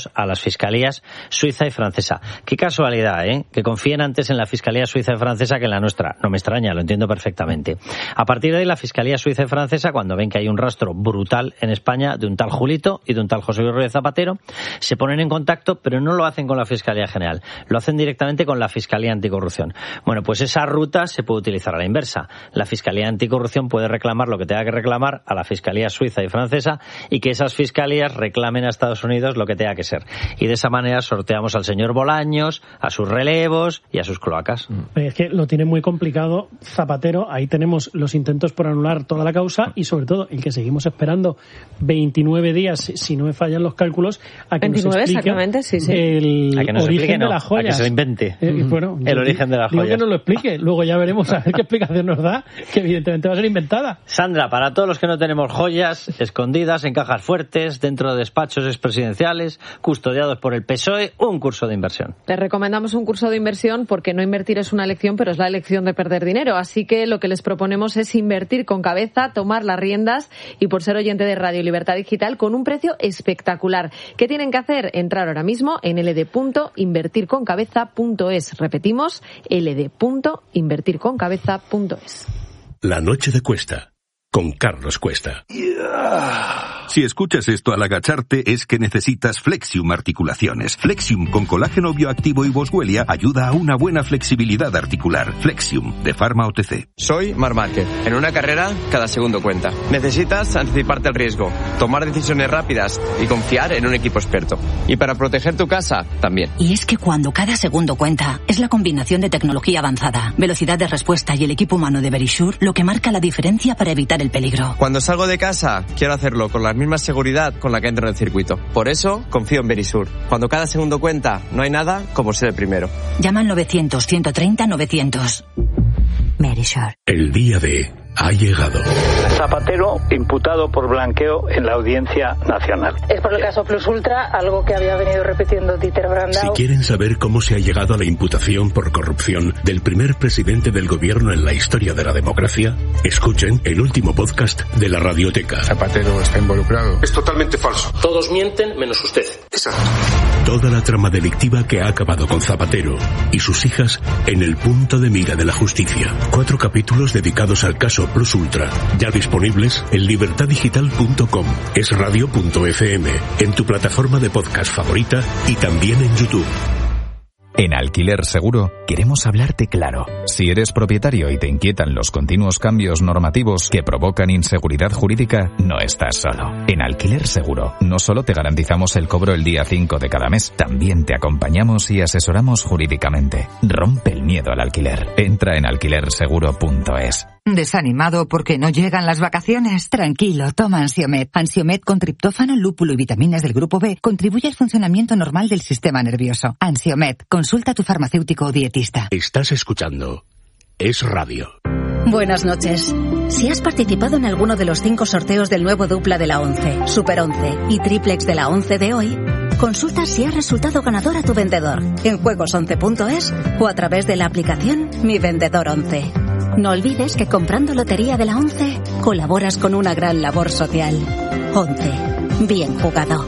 ellos a las fiscalías suiza y francesa. Qué casualidad, ¿eh? Que confíen antes en la fiscalía suiza y francesa que en la nuestra. No me extraña, lo entiendo perfectamente. A partir de ahí, la fiscalía suiza y francesa, cuando ven que hay un rastro brutal en España de un tal Julito y de un tal José Luis Rodríguez Zapatero, se ponen en contacto, pero no lo hacen con la Fiscalía General, lo hacen directamente con la Fiscalía Anticorrupción. Bueno, pues esa ruta se puede utilizar a la inversa. La Fiscalía Anticorrupción puede reclamar lo que tenga que reclamar a la Fiscalía suiza y francesa y que esas fiscalías reclamen a Estados Unidos lo que tenga que ser. Y de esa manera sorteamos al señor Bolaños, a sus relevos y a sus cloacas. Es que lo tiene muy complicado Zapatero. Ahí tenemos los intentos por anular toda la causa y sobre todo el que seguimos esperando veintinueve días, si no me fallan los cálculos, a que nos explique exactamente, sí, sí. el a que nos origen explique, no, de las joyas. A que se lo invente. Eh, bueno, el origen de las digo joyas. que nos lo explique, luego ya veremos a ver qué explicación nos da, que evidentemente va a ser inventada. Sandra, para todos los que no tenemos joyas escondidas en cajas fuertes, dentro de despachos expresidenciales, custodiados por el P S O E, un curso de inversión. Les recomendamos un curso de inversión porque no invertir es una elección, pero es la elección de perder dinero. Así que lo que les proponemos es invertir con cabeza, tomar las riendas y por ser oyente de Radio Libertad Digital con un precio espectacular. ¿Qué tienen que hacer? Entrar ahora mismo en l d punto invertir con cabeza punto es. Repetimos, l d punto invertir con cabeza punto es. La noche de Cuesta, con Carlos Cuesta. Si escuchas esto al agacharte es que necesitas Flexium Articulaciones. Flexium con colágeno bioactivo y boswellia ayuda a una buena flexibilidad articular. Flexium, de Pharma O T C. Soy Marc Márquez. En una carrera, cada segundo cuenta. Necesitas anticiparte al riesgo, tomar decisiones rápidas y confiar en un equipo experto. Y para proteger tu casa, también. Y es que cuando cada segundo cuenta, es la combinación de tecnología avanzada, velocidad de respuesta y el equipo humano de Verisure lo que marca la diferencia para evitar el peligro. Cuando salgo de casa, quiero hacerlo con la misma seguridad con la que entro en el circuito. Por eso, confío en Verisure. Cuando cada segundo cuenta, no hay nada como ser el primero. Llama al novecientos, ciento treinta, novecientos. Verisure. El día de ha llegado. Zapatero imputado por blanqueo en la Audiencia Nacional. Es por el caso Plus Ultra, algo que había venido repitiendo Dieter Brandau. Si quieren saber cómo se ha llegado a la imputación por corrupción del primer presidente del gobierno en la historia de la democracia, escuchen el último podcast de la Radioteca. Zapatero está involucrado. Es totalmente falso. Todos mienten menos usted. Exacto. Toda la trama delictiva que ha acabado con Zapatero y sus hijas en el punto de mira de la justicia. Cuatro capítulos dedicados al caso Plus Ultra, ya disponibles en libertad digital punto com, es radio punto f m, en tu plataforma de podcast favorita y también en YouTube. En Alquiler Seguro queremos hablarte claro. Si eres propietario y te inquietan los continuos cambios normativos que provocan inseguridad jurídica, no estás solo. En Alquiler Seguro no solo te garantizamos el cobro el día cinco de cada mes, también te acompañamos y asesoramos jurídicamente. Rompe el miedo al alquiler. Entra en alquiler seguro punto es. ¿Desanimado porque no llegan las vacaciones? Tranquilo, toma Ansiomed. Ansiomed con triptófano, lúpulo y vitaminas del grupo B contribuye al funcionamiento normal del sistema nervioso. Ansiomed, consulta a tu farmacéutico o dietista. Estás escuchando Es Radio. Buenas noches. Si has participado en alguno de los cinco sorteos del nuevo dupla de la once, Super once y triplex de la once de hoy, consulta si has resultado ganador a tu vendedor en juegos once punto es o a través de la aplicación Mi Vendedor once. No olvides que comprando Lotería de la once colaboras con una gran labor social. once. Bien jugado.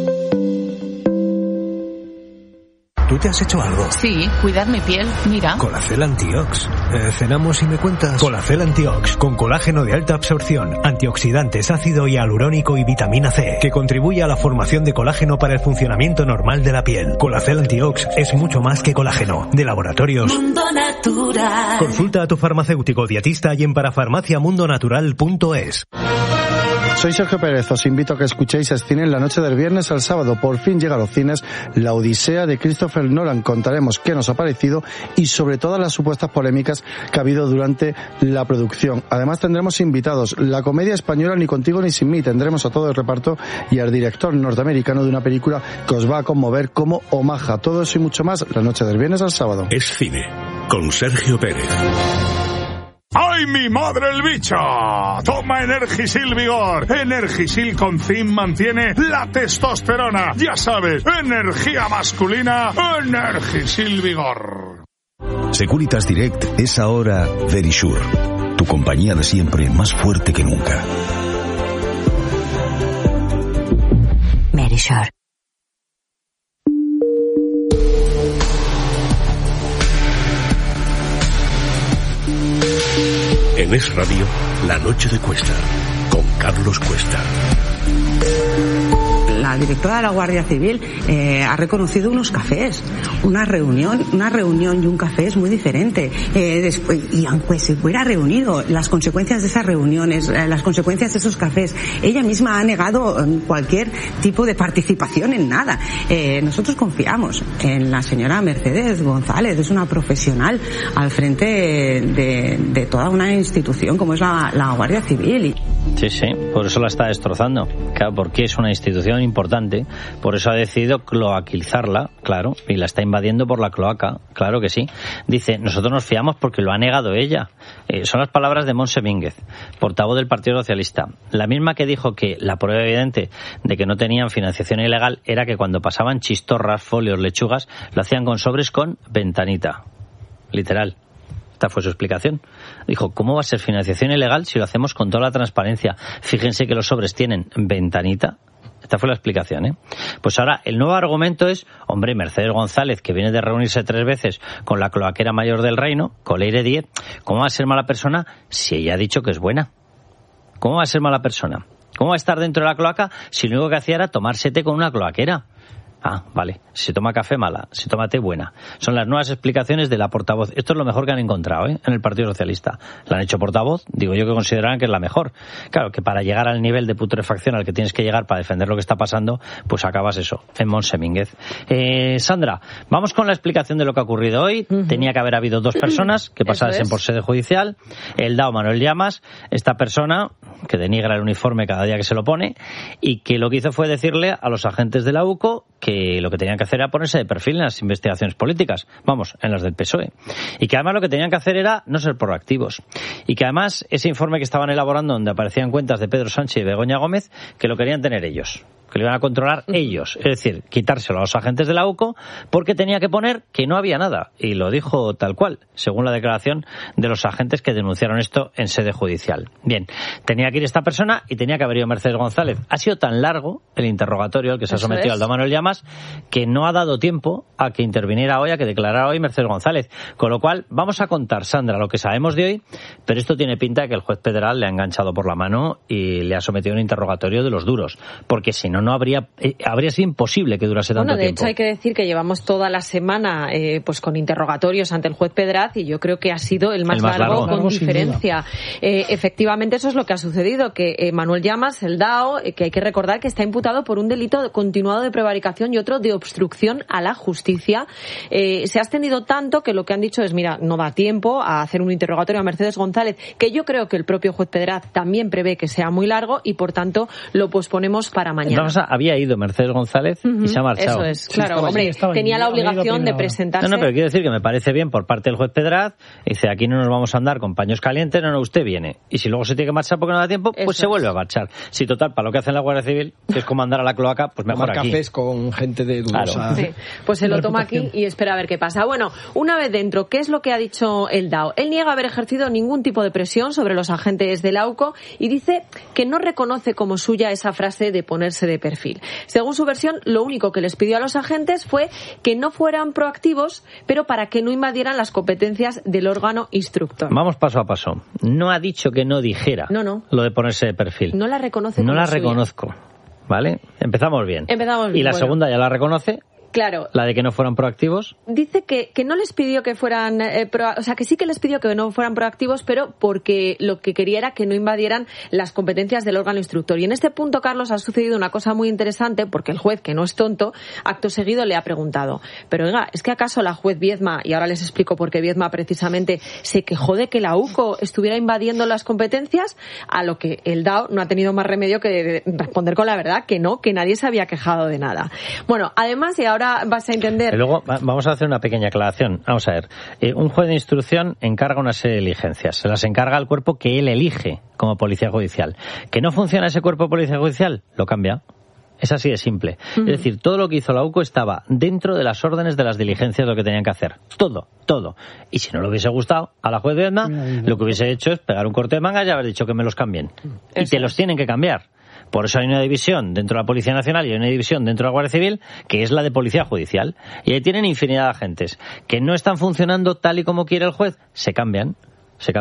¿Tú te has hecho algo? Sí, cuidar mi piel, mira. Colacel Antiox. Eh, cenamos y me cuentas. Colacel Antiox, con colágeno de alta absorción, antioxidantes, ácido hialurónico y vitamina C, que contribuye a la formación de colágeno para el funcionamiento normal de la piel. Colacel Antiox es mucho más que colágeno. De Laboratorios Mundo Natural. Consulta a tu farmacéutico dietista y en parafarmacia mundo natural punto es. Soy Sergio Pérez, os invito a que escuchéis Cine en la noche del viernes al sábado. Por fin llega a los cines La Odisea de Christopher Nolan. Contaremos qué nos ha parecido y sobre todas las supuestas polémicas que ha habido durante la producción. Además tendremos invitados, la comedia española Ni contigo ni sin mí. Tendremos a todo el reparto y al director norteamericano de una película que os va a conmover como Omaha. Todo eso y mucho más la noche del viernes al sábado. Es Cine, con Sergio Pérez. ¡Ay, mi madre el bicho! Toma Energisil Vigor. Energisil con zinc mantiene la testosterona. Ya sabes, energía masculina, Energisil Vigor. Securitas Direct es ahora Verisure, tu compañía de siempre más fuerte que nunca. Verisure. En Es Radio, La Noche de Cuesta, con Carlos Cuesta. La directora de la Guardia Civil eh, ha reconocido unos cafés. Una reunión, una reunión y un café es muy diferente. Eh, después, y aunque se hubiera reunido, las consecuencias de esas reuniones, eh, las consecuencias de esos cafés, ella misma ha negado cualquier tipo de participación en nada. Eh, nosotros confiamos en la señora Mercedes González, es una profesional al frente de, de toda una institución como es la, la Guardia Civil. Sí, sí, por eso la está destrozando. Claro, porque es una institución importante, por eso ha decidido cloaquizarla, claro, y la está invadiendo por la cloaca, claro que sí. Dice, nosotros nos fiamos porque lo ha negado ella. Eh, son las palabras de Montse Mínguez, portavoz del Partido Socialista, la misma que dijo que la prueba evidente de que no tenían financiación ilegal era que cuando pasaban chistorras, folios, lechugas, lo hacían con sobres con ventanita, literal. Esta fue su explicación. Dijo, ¿cómo va a ser financiación ilegal si lo hacemos con toda la transparencia? Fíjense que los sobres tienen ventanita. Esta fue la explicación, ¿eh? Pues ahora, el nuevo argumento es, hombre, Mercedes González, que viene de reunirse tres veces con la cloaquera mayor del reino, con Leire Díez, ¿cómo va a ser mala persona si ella ha dicho que es buena? ¿Cómo va a ser mala persona? ¿Cómo va a estar dentro de la cloaca si lo único que hacía era tomarse té con una cloaquera? Ah, vale. Si toma café, mala. Si toma té, buena. Son las nuevas explicaciones de la portavoz. Esto es lo mejor que han encontrado, ¿eh? En el Partido Socialista. La han hecho portavoz, digo yo que consideran que es la mejor. Claro, que para llegar al nivel de putrefacción al que tienes que llegar para defender lo que está pasando, pues acabas eso, en Montse Mínguez. Eh, Sandra, vamos con la explicación de lo que ha ocurrido hoy. Uh-huh. Tenía que haber habido dos personas que pasasen por sede judicial. El D A O Manuel Llamas, esta persona que denigra el uniforme cada día que se lo pone, y que lo que hizo fue decirle a los agentes de la U C O que lo que tenían que hacer era ponerse de perfil en las investigaciones políticas, vamos, en las del P S O E, y que además lo que tenían que hacer era no ser proactivos, y que además ese informe que estaban elaborando donde aparecían cuentas de Pedro Sánchez y Begoña Gómez, que lo querían tener ellos, que lo iban a controlar ellos, es decir, quitárselo a los agentes de la U C O porque tenía que poner que no había nada, y lo dijo tal cual, según la declaración de los agentes que denunciaron esto en sede judicial. Bien, tenía que ir esta persona y tenía que haber ido Mercedes González. Ha sido tan largo el interrogatorio al que se ha sometido al D A O Manuel Llamas que no ha dado tiempo a que interviniera hoy, a que declarara hoy Mercedes González. Con lo cual, vamos a contar, Sandra, lo que sabemos de hoy, pero esto tiene pinta de que el juez Pedral le ha enganchado por la mano y le ha sometido a un interrogatorio de los duros, porque si no, no habría eh, habría sido imposible que durase tanto tiempo. Bueno, de tiempo. hecho hay que decir que llevamos toda la semana eh, pues con interrogatorios ante el juez Pedraz y yo creo que ha sido el más, el más largo, largo con largo, diferencia. Eh, efectivamente, eso es lo que ha sucedido, que eh, Manuel Llamas, el D A O, eh, que hay que recordar que está imputado por un delito continuado de prevaricación y otro de obstrucción a la justicia. Eh, se ha extendido tanto que lo que han dicho es, mira, no da tiempo a hacer un interrogatorio a Mercedes González, que yo creo que el propio juez Pedraz también prevé que sea muy largo y, por tanto, lo posponemos para mañana. Entonces, había ido Mercedes González uh-huh. y se ha marchado. Eso es, claro. Sí, hombre, allí, tenía la obligación de presentarse. No, no, pero quiero decir que me parece bien por parte del juez Pedraz. Dice, aquí no nos vamos a andar con paños calientes, no, no, usted viene. Y si luego se tiene que marchar porque no da tiempo, pues Eso se vuelve es. a marchar. Si total, para lo que hace en la Guardia Civil, que es como andar a la cloaca, pues mejor Tomar aquí. cafés con gente de dudosa. Claro. Sí. Pues se lo toma aquí y espera a ver qué pasa. Bueno, una vez dentro, ¿qué es lo que ha dicho el D A O? Él niega haber ejercido ningún tipo de presión sobre los agentes de la U C O y dice que no reconoce como suya esa frase de ponerse de perfil. Según su versión, lo único que les pidió a los agentes fue que no fueran proactivos, pero para que no invadieran las competencias del órgano instructor. Vamos paso a paso. No ha dicho que no dijera no, no. lo de ponerse de perfil. No la reconoce No como la suya. reconozco. ¿Vale? Empezamos bien. Empezamos bien. Y la bueno. segunda ya la reconoce. Claro. La de que no fueran proactivos. Dice que, que no les pidió que fueran, eh, pro, o sea, que sí que les pidió que no fueran proactivos, pero porque lo que quería era que no invadieran las competencias del órgano instructor. Y en este punto, Carlos, ha sucedido una cosa muy interesante, porque el juez, que no es tonto, acto seguido le ha preguntado, pero oiga, ¿es que acaso la juez Viedma, y ahora les explico por qué Viedma precisamente se quejó de que la U C O estuviera invadiendo las competencias? A lo que el D A O no ha tenido más remedio que responder con la verdad, que no, que nadie se había quejado de nada. Bueno, además, y ahora Ahora vas a entender. Y luego vamos a hacer una pequeña aclaración. Vamos a ver. Eh, un juez de instrucción encarga una serie de diligencias. Se las encarga al cuerpo que él elige como policía judicial. ¿Que no funciona ese cuerpo de policía judicial? Lo cambia. Es así de simple. Uh-huh. Es decir, todo lo que hizo la U C O estaba dentro de las órdenes de las diligencias de lo que tenían que hacer. Todo, todo. Y si no le hubiese gustado a la juez de Viedma, lo que hubiese hecho es pegar un corte de manga y haber dicho que me los cambien. Eso. Y te los tienen que cambiar. Por eso hay una división dentro de la Policía Nacional y hay una división dentro de la Guardia Civil que es la de Policía Judicial. Y ahí tienen infinidad de agentes que no están funcionando tal y como quiere el juez. Se cambian, se cambian.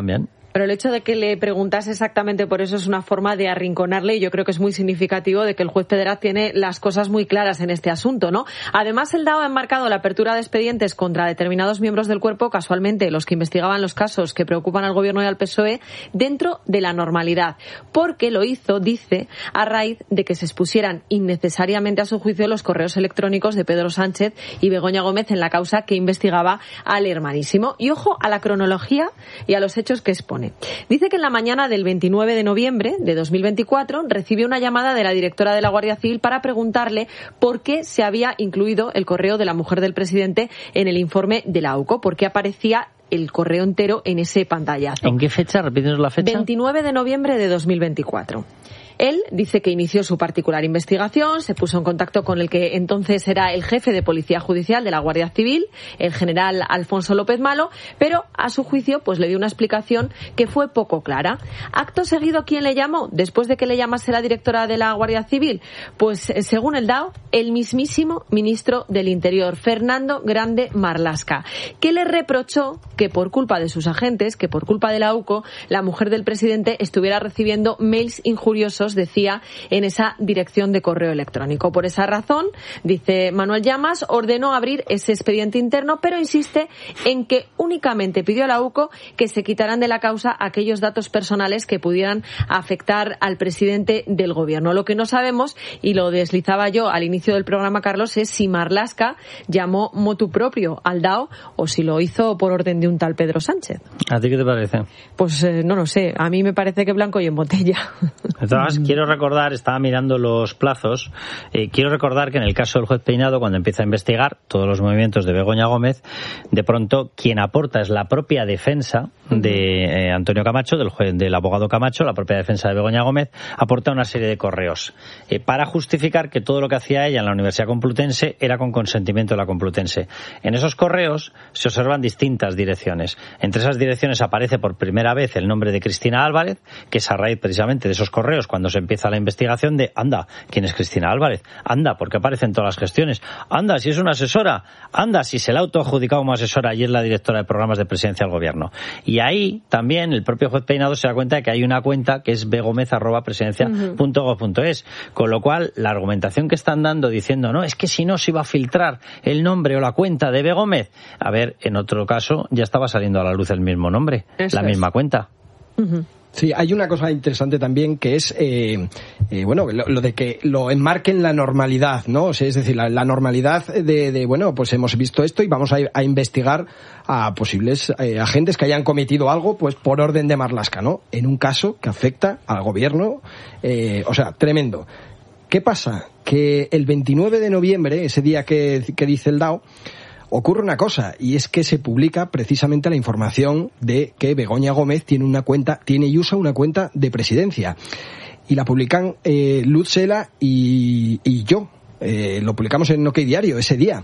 Pero el hecho de que le preguntase exactamente por eso es una forma de arrinconarle, y yo creo que es muy significativo de que el juez Federal tiene las cosas muy claras en este asunto, ¿no? Además, el D A O ha enmarcado la apertura de expedientes contra determinados miembros del cuerpo, casualmente los que investigaban los casos que preocupan al Gobierno y al P S O E, dentro de la normalidad, porque lo hizo, dice, a raíz de que se expusieran innecesariamente a su juicio los correos electrónicos de Pedro Sánchez y Begoña Gómez en la causa que investigaba al hermanísimo. Y ojo a la cronología y a los hechos que expone. Dice que en la mañana del veintinueve de noviembre de dos mil veinticuatro recibió una llamada de la directora de la Guardia Civil para preguntarle por qué se había incluido el correo de la mujer del presidente en el informe de la AUCO, por qué aparecía el correo entero en ese pantallazo. ¿En qué fecha? Repítenos la fecha. veintinueve de noviembre de dos mil veinticuatro. Él dice que inició su particular investigación, se puso en contacto con el que entonces era el jefe de Policía Judicial de la Guardia Civil, el general Alfonso López Malo, pero a su juicio pues le dio una explicación que fue poco clara. Acto seguido, ¿quién le llamó? Después de que le llamase la directora de la Guardia Civil, pues según el D A O, el mismísimo ministro del Interior, Fernando Grande Marlaska, que le reprochó que por culpa de sus agentes, que por culpa de la AUCO, la mujer del presidente estuviera recibiendo mails injuriosos, decía, en esa dirección de correo electrónico. Por esa razón, dice Manuel Llamas, ordenó abrir ese expediente interno, pero insiste en que únicamente pidió a la AUCO que se quitaran de la causa aquellos datos personales que pudieran afectar al presidente del gobierno. Lo que no sabemos, y lo deslizaba yo al inicio del programa, Carlos, es si Marlaska llamó motu propio al D A O o si lo hizo por orden de un tal Pedro Sánchez. ¿A ti qué te parece? Pues eh, no lo sé. A mí me parece que blanco y en botella. Entonces, quiero recordar, estaba mirando los plazos, eh, quiero recordar que en el caso del juez Peinado, cuando empieza a investigar todos los movimientos de Begoña Gómez, de pronto quien aporta es la propia defensa de eh, Antonio Camacho, del juez, del abogado Camacho, la propia defensa de Begoña Gómez, aporta una serie de correos eh, para justificar que todo lo que hacía ella en la Universidad Complutense era con consentimiento de la Complutense. En esos correos se observan distintas direcciones. Entre esas direcciones aparece por primera vez el nombre de Cristina Álvarez, que es a raíz precisamente de esos correos cuando se empieza la investigación de, anda, ¿quién es Cristina Álvarez? Anda, ¿por qué aparece en todas las gestiones? Anda, si es una asesora. Anda, si se la ha autoadjudicado como asesora y es la directora de programas de presidencia del gobierno. Y ahí también el propio juez Peinado se da cuenta de que hay una cuenta que es begomez arroba presidencia punto gob punto es. Con lo cual, la argumentación que están dando diciendo, no, es que si no se iba a filtrar el nombre o la cuenta de Begómez. A ver, en otro caso ya estaba saliendo a la luz el mismo nombre, Eso la misma es. cuenta. Uh-huh. Sí, hay una cosa interesante también que es, eh, eh, bueno, lo, lo de que lo enmarquen la normalidad, ¿no? O sea, es decir, la, la normalidad de, de, bueno, pues hemos visto esto y vamos a, a investigar a posibles eh, agentes que hayan cometido algo, pues por orden de Marlaska, ¿no? En un caso que afecta al gobierno, eh, o sea, tremendo. ¿Qué pasa? Que el veintinueve de noviembre, ese día que, que dice el D A O, ocurre una cosa, y es que se publica precisamente la información de que Begoña Gómez tiene una cuenta, tiene y usa una cuenta de presidencia. Y la publican eh, Luz Sela y, y yo. Eh, lo publicamos en OK Diario ese día.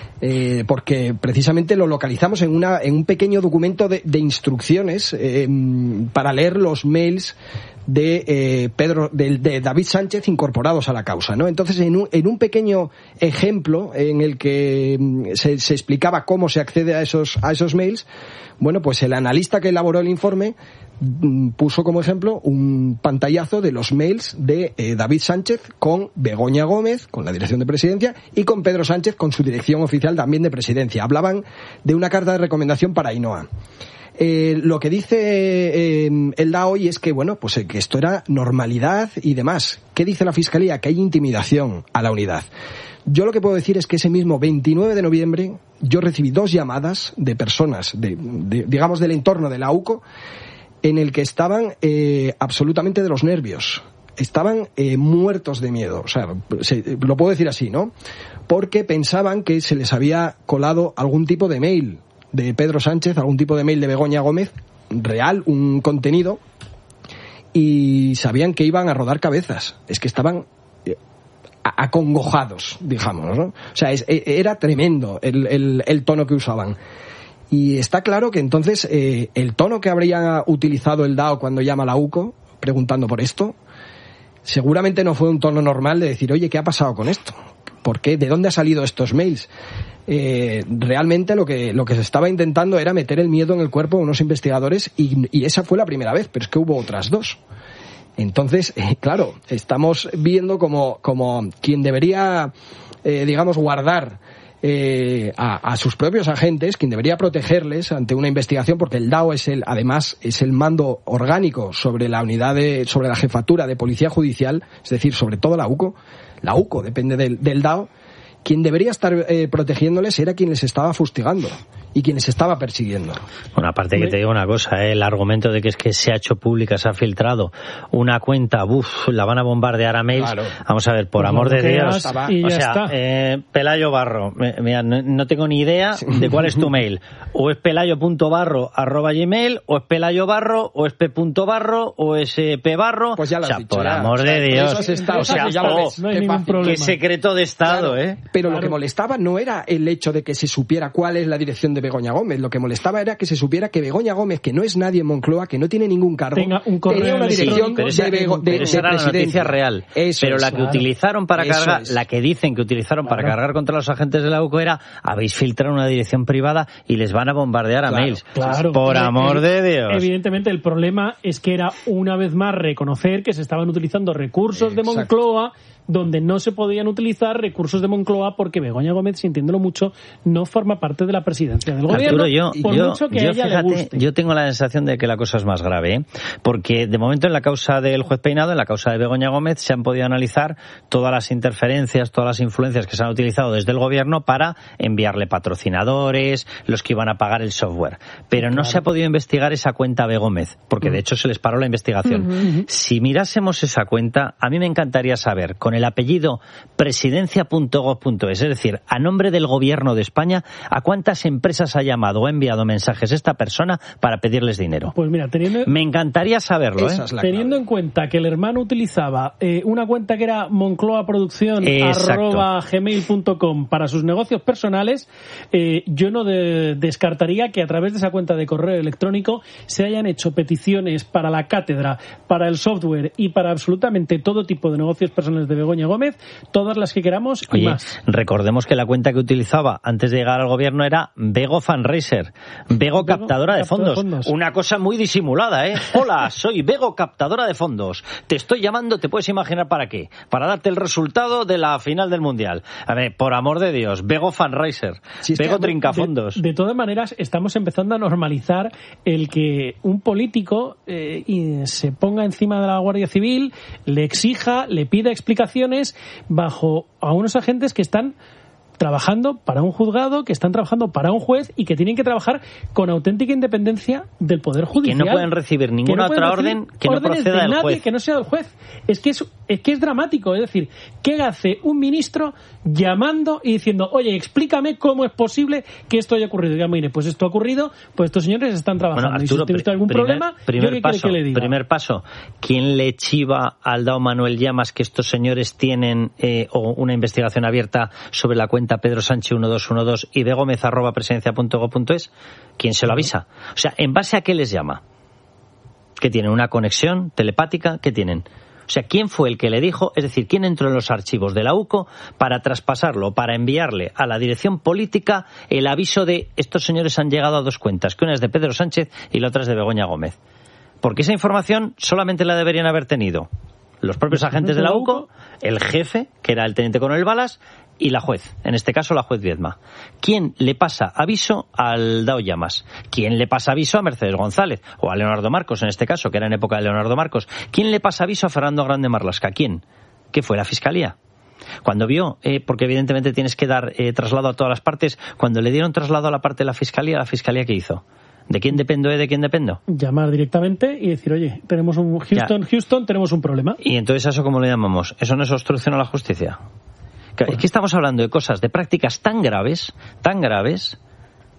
Eh, porque precisamente lo localizamos en una en un pequeño documento de, de instrucciones eh, para leer los mails de eh, Pedro de, de David Sánchez incorporados a la causa, ¿no? Entonces, en un, en un pequeño ejemplo en el que se, se explicaba cómo se accede a esos a esos mails, bueno, pues el analista que elaboró el informe puso como ejemplo un pantallazo de los mails de eh, David Sánchez con Begoña Gómez, con la dirección de presidencia, y con Pedro Sánchez con su dirección oficial también de presidencia. Hablaban de una carta de recomendación para Ainhoa. Eh, lo que dice eh, el D A O hoy es que, bueno, pues eh, que esto era normalidad y demás. ¿Qué dice la Fiscalía? Que hay intimidación a la unidad. Yo lo que puedo decir es que ese mismo veintinueve de noviembre yo recibí dos llamadas de personas, de, de, digamos, del entorno de la AUCO, en el que estaban eh, absolutamente de los nervios. Estaban eh, muertos de miedo. O sea, se, lo puedo decir así, ¿no? Porque pensaban que se les había colado algún tipo de mail de Pedro Sánchez, algún tipo de mail de Begoña Gómez, real, un contenido, y sabían que iban a rodar cabezas. Es que estaban eh, acongojados, digamos, ¿no? O sea, es, era tremendo el, el, el tono que usaban. Y está claro que entonces eh, el tono que habría utilizado el D A O cuando llama a la UCO, preguntando por esto, seguramente no fue un tono normal de decir, oye, ¿qué ha pasado con esto? ¿por qué? ¿De dónde han salido estos mails? Eh, realmente lo que lo que se estaba intentando era meter el miedo en el cuerpo de unos investigadores y, y esa fue la primera vez, pero es que hubo otras dos. Entonces, eh, claro, estamos viendo como, como quien debería, eh, digamos, guardar eh, a, a sus propios agentes, quien debería protegerles ante una investigación, porque el D A O es el, además, es el mando orgánico sobre la unidad de, sobre la jefatura de policía judicial, es decir, sobre todo la UCO. La UCO depende del, del D A O. Quien debería estar eh, protegiéndoles era quien les estaba fustigando y quien les estaba persiguiendo. Bueno, aparte que te digo una cosa, ¿eh? El argumento de que es que se ha hecho pública, se ha filtrado una cuenta, uff, la van a bombardear a mails. Claro. Vamos a ver, por pues amor de Dios. O sea, eh, Pelayo Barro, mira, no, no tengo ni idea de cuál es tu mail. O es pelayo.barro arroba gmail, o es pelayo barro, o es p.barro, o es pbarro. Pues ya lo has o sea, dicho, por ya. amor O sea, de Dios. Eso está, o sea, o sea, ya lo ves. No hay ningún problema. Qué secreto de Estado, claro. ¿eh? Pero claro. Lo que molestaba no era el hecho de que se supiera cuál es la dirección de Begoña Gómez. Lo que molestaba era que se supiera que Begoña Gómez, que no es nadie en Moncloa, que no tiene ningún cargo, tenga un correo tenía una dirección sí, pero de, esa, Bego, de, pero de esa era la noticia real. Eso pero es, la que claro. utilizaron para Eso cargar, es. la que dicen que utilizaron claro. para cargar contra los agentes de la UCO era: habéis filtrado una dirección privada y les van a bombardear a claro, mails. Claro. Por Pero, amor de Dios. Evidentemente el problema es que era una vez más reconocer que se estaban utilizando recursos Exacto. de Moncloa donde no se podían utilizar recursos de Moncloa porque Begoña Gómez, sintiéndolo mucho, no forma parte de la presidencia del gobierno. Arturo, yo, por yo, mucho que yo, a ella fíjate, le guste. yo tengo la sensación de que la cosa es más grave, ¿eh? Porque de momento en la causa del juez Peinado, en la causa de Begoña Gómez, se han podido analizar todas las interferencias, todas las influencias que se han utilizado desde el gobierno para enviarle patrocinadores, los que iban a pagar el software. Pero no claro. se ha podido investigar esa cuenta B. Gómez, porque de hecho se les paró la investigación. Uh-huh. Si mirásemos esa cuenta, a mí me encantaría saber, con el apellido presidencia punto gov punto es, es decir, a nombre del gobierno de España, a cuántas empresas ha llamado o ha enviado mensajes esta persona para pedirles dinero. Pues mira, teniendo... Me encantaría saberlo, ¿eh? Teniendo en cuenta que el hermano utilizaba eh, una cuenta que era Moncloa Producción arroba gmail punto com para sus negocios personales, eh, yo no de, descartaría que a través de esa cuenta de correo electrónico se hayan hecho peticiones para la cátedra, para el software y para absolutamente todo tipo de negocios personales de Begoña Gómez, todas las que queramos y Oye, más. Recordemos que la cuenta que utilizaba antes de llegar al gobierno era Bego Fundraiser, Bego, Bego captadora de fondos. de fondos. Una cosa muy disimulada, ¿eh? Hola, soy Bego captadora de fondos. Te estoy llamando, te puedes imaginar para qué. Para darte el resultado de la final del Mundial. A ver, por amor de Dios, Bego Fundraiser, sí, Bego trincafondos. De, de todas maneras, estamos empezando a normalizar el que un político eh, y se ponga encima de la Guardia Civil, le exija, le pida explicaciones bajo a unos agentes que están trabajando para un juzgado, que están trabajando para un juez y que tienen que trabajar con auténtica independencia del Poder Judicial. Que no pueden recibir ninguna no otra orden que no proceda de del nadie juez. Que no sea del juez. Es que es, es que es dramático. Es decir, ¿qué hace un ministro llamando y diciendo, oye, explícame cómo es posible que esto haya ocurrido? Y ya, mire, pues esto ha ocurrido, pues estos señores están trabajando. Bueno, Arturo, y si tiene usted algún primer, problema, primer ¿yo qué paso, quiere que le diga? Primer paso, ¿quién le chiva al D A O Manuel Llamas que estos señores tienen eh, o una investigación abierta sobre la cuenta Pedro Sánchez uno dos uno dos y begomez arroba presidencia punto gov punto es? ¿Quién se lo avisa? O sea, ¿en base a qué les llama? ¿Qué tienen? ¿Una conexión telepática? ¿Qué tienen? O sea, ¿quién fue el que le dijo? Es decir, ¿quién entró en los archivos de la UCO para traspasarlo, para enviarle a la dirección política el aviso de estos señores han llegado a dos cuentas, que una es de Pedro Sánchez y la otra es de Begoña Gómez? Porque esa información solamente la deberían haber tenido los propios agentes de la UCO, el jefe, que era el teniente coronel Balas, y la juez, en este caso la juez Viedma. ¿Quién le pasa aviso al D A O Llamas? ¿Quién le pasa aviso a Mercedes González? O a Leonardo Marcos, en este caso, que era en época de Leonardo Marcos. ¿Quién le pasa aviso a Fernando Grande Marlaska? ¿Quién? ¿Qué fue? ¿La Fiscalía? Cuando vio, eh, porque evidentemente tienes que dar eh, traslado a todas las partes, cuando le dieron traslado a la parte de la Fiscalía, ¿la Fiscalía qué hizo? ¿De quién dependo? ¿De quién dependo? Llamar directamente y decir, oye, tenemos un Houston, ya. Houston, tenemos un problema. ¿Y entonces eso cómo le llamamos? ¿Eso no es obstrucción a la justicia? Es que estamos hablando de cosas, de prácticas tan graves, tan graves,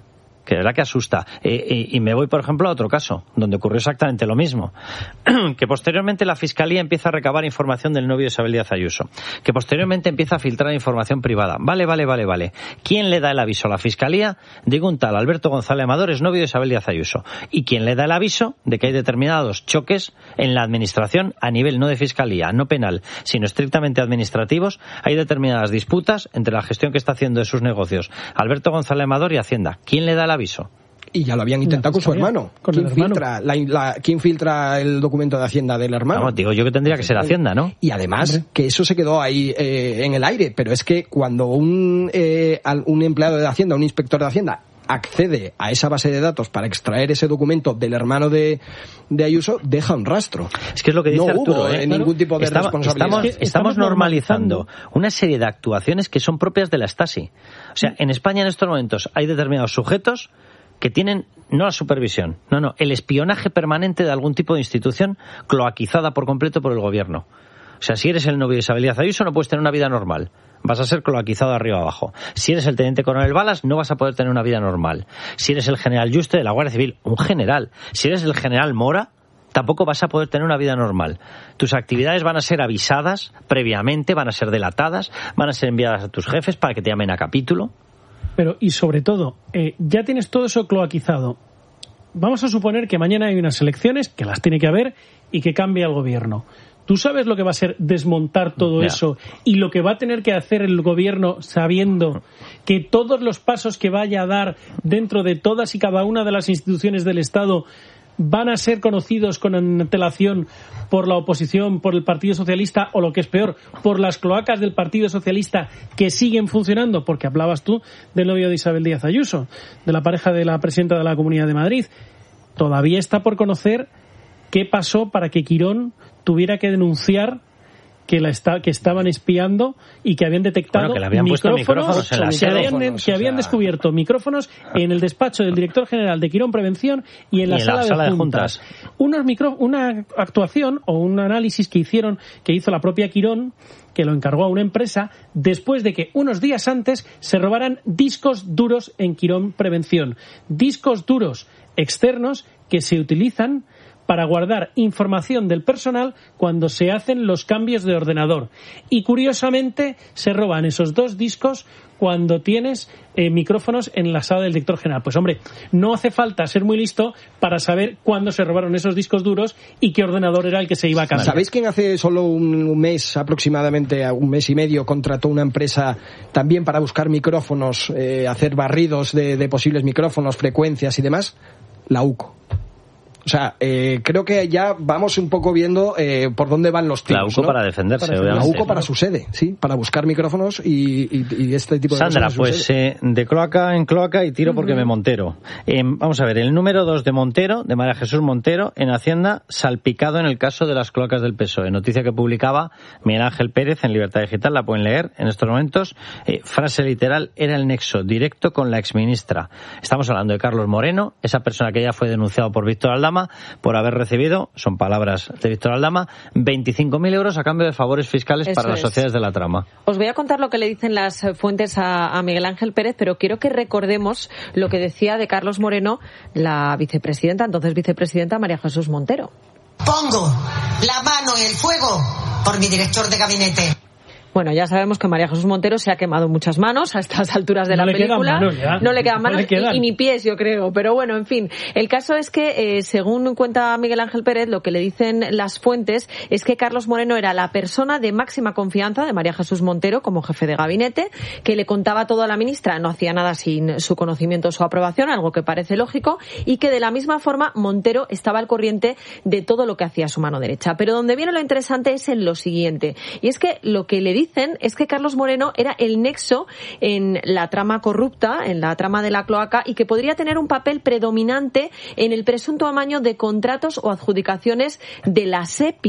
que de verdad que asusta. Eh, y, y me voy, por ejemplo, a otro caso, donde ocurrió exactamente lo mismo. Que posteriormente la Fiscalía empieza a recabar información del novio de Isabel Díaz Ayuso. Que posteriormente empieza a filtrar información privada. Vale, vale, vale, vale. ¿Quién le da el aviso a la Fiscalía de que un tal Alberto González Amador es novio de Isabel Díaz Ayuso? ¿Y quién le da el aviso de que hay determinados choques en la administración a nivel no de Fiscalía, no penal, sino estrictamente administrativos? Hay determinadas disputas entre la gestión que está haciendo de sus negocios Alberto González Amador y Hacienda. ¿Quién le da el aviso? Y ya lo habían intentado con su hermano. Con ¿Quién, el hermano. Filtra, la, la, ¿Quién filtra el documento de Hacienda del hermano? Vamos, digo yo que tendría que ser Hacienda, ¿no? Y además, Hombre. que eso se quedó ahí eh, en el aire, pero es que cuando un, eh, un empleado de Hacienda, un inspector de Hacienda, accede a esa base de datos para extraer ese documento del hermano de, de Ayuso, deja un rastro. Es que es lo que dice no Arturo, hubo, ¿eh? ningún tipo de estamos, responsabilidad. Estamos, estamos normalizando una serie de actuaciones que son propias de la Stasi. O sea, en España en estos momentos hay determinados sujetos que tienen no la supervisión, no, no, el espionaje permanente de algún tipo de institución cloaquizada por completo por el gobierno. O sea, si eres el novio de Isabel Díaz Ayuso no puedes tener una vida normal. Vas a ser cloaquizado de arriba abajo. Si eres el teniente coronel Balas, no vas a poder tener una vida normal. Si eres el general Juste de la Guardia Civil, un general. Si eres el general Mora, tampoco vas a poder tener una vida normal. Tus actividades van a ser avisadas previamente, van a ser delatadas, van a ser enviadas a tus jefes para que te llamen a capítulo. Pero, y sobre todo, eh, ya tienes todo eso cloaquizado. Vamos a suponer que mañana hay unas elecciones, que las tiene que haber, y que cambia el gobierno. ¿Tú sabes lo que va a ser desmontar todo ya. eso y lo que va a tener que hacer el gobierno sabiendo que todos los pasos que vaya a dar dentro de todas y cada una de las instituciones del Estado van a ser conocidos con antelación por la oposición, por el Partido Socialista o, lo que es peor, por las cloacas del Partido Socialista que siguen funcionando? Porque hablabas tú del novio de Isabel Díaz Ayuso, de la pareja de la presidenta de la Comunidad de Madrid. Todavía está por conocer qué pasó para que Quirón tuviera que denunciar que la está, que estaban espiando y que habían detectado bueno, que le habían micrófonos, micrófonos en la que, habían, que o sea... habían descubierto micrófonos en el despacho del director general de Quirón Prevención y en la, y en sala, la sala de de juntas. juntas. Unos micro, una actuación o un análisis que hicieron, que hizo la propia Quirón, que lo encargó a una empresa, después de que unos días antes se robaran discos duros en Quirón Prevención. Discos duros externos que se utilizan para guardar información del personal cuando se hacen los cambios de ordenador. Y curiosamente se roban esos dos discos cuando tienes eh, micrófonos en la sala del director general. Pues hombre, no hace falta ser muy listo para saber cuándo se robaron esos discos duros y qué ordenador era el que se iba a cambiar. ¿Sabéis quién hace solo un, un mes, aproximadamente un mes y medio, contrató una empresa también para buscar micrófonos, eh, hacer barridos de, de posibles micrófonos, frecuencias y demás? La U C O. O sea, eh, creo que ya vamos un poco viendo eh, por dónde van los tiros. La U C O, ¿no? Para defenderse, para obviamente. La U C O para ¿no? su sede, sí, para buscar micrófonos y, y, y este tipo de Sandra, cosas. pues eh, de cloaca en cloaca y tiro uh-huh. porque me Montero. Eh, vamos a ver, el número dos de Montero, de María Jesús Montero, en Hacienda, salpicado en el caso de las cloacas del P S O E. Noticia que publicaba Miguel Ángel Pérez en Libertad Digital, la pueden leer en estos momentos. Eh, frase literal, era el nexo directo con la exministra. Estamos hablando de Carlos Moreno, esa persona que ya fue denunciado por Víctor Aldama por haber recibido, son palabras de Víctor Aldama, veinticinco mil euros a cambio de favores fiscales Eso para las es. sociedades de la trama. Os voy a contar lo que le dicen las fuentes a, a Miguel Ángel Pérez, pero quiero que recordemos lo que decía de Carlos Moreno la vicepresidenta, entonces vicepresidenta María Jesús Montero. Pongo la mano en el fuego por mi director de gabinete. Bueno, ya sabemos que María Jesús Montero se ha quemado muchas manos a estas alturas de no la le película. Quedan manos ya. No le quedan manos no le y, y ni pies, yo creo. Pero bueno, en fin. El caso es que, eh, según cuenta Miguel Ángel Pérez, lo que le dicen las fuentes es que Carlos Moreno era la persona de máxima confianza de María Jesús Montero como jefe de gabinete, que le contaba todo a la ministra, no hacía nada sin su conocimiento o su aprobación, algo que parece lógico, y que de la misma forma Montero estaba al corriente de todo lo que hacía su mano derecha. Pero donde viene lo interesante es en lo siguiente. Y es que lo que le dicen es que Carlos Carlos Moreno era el nexo en la trama corrupta, en la trama de la cloaca, y que podría tener un papel predominante en el presunto amaño de contratos o adjudicaciones de la SEPI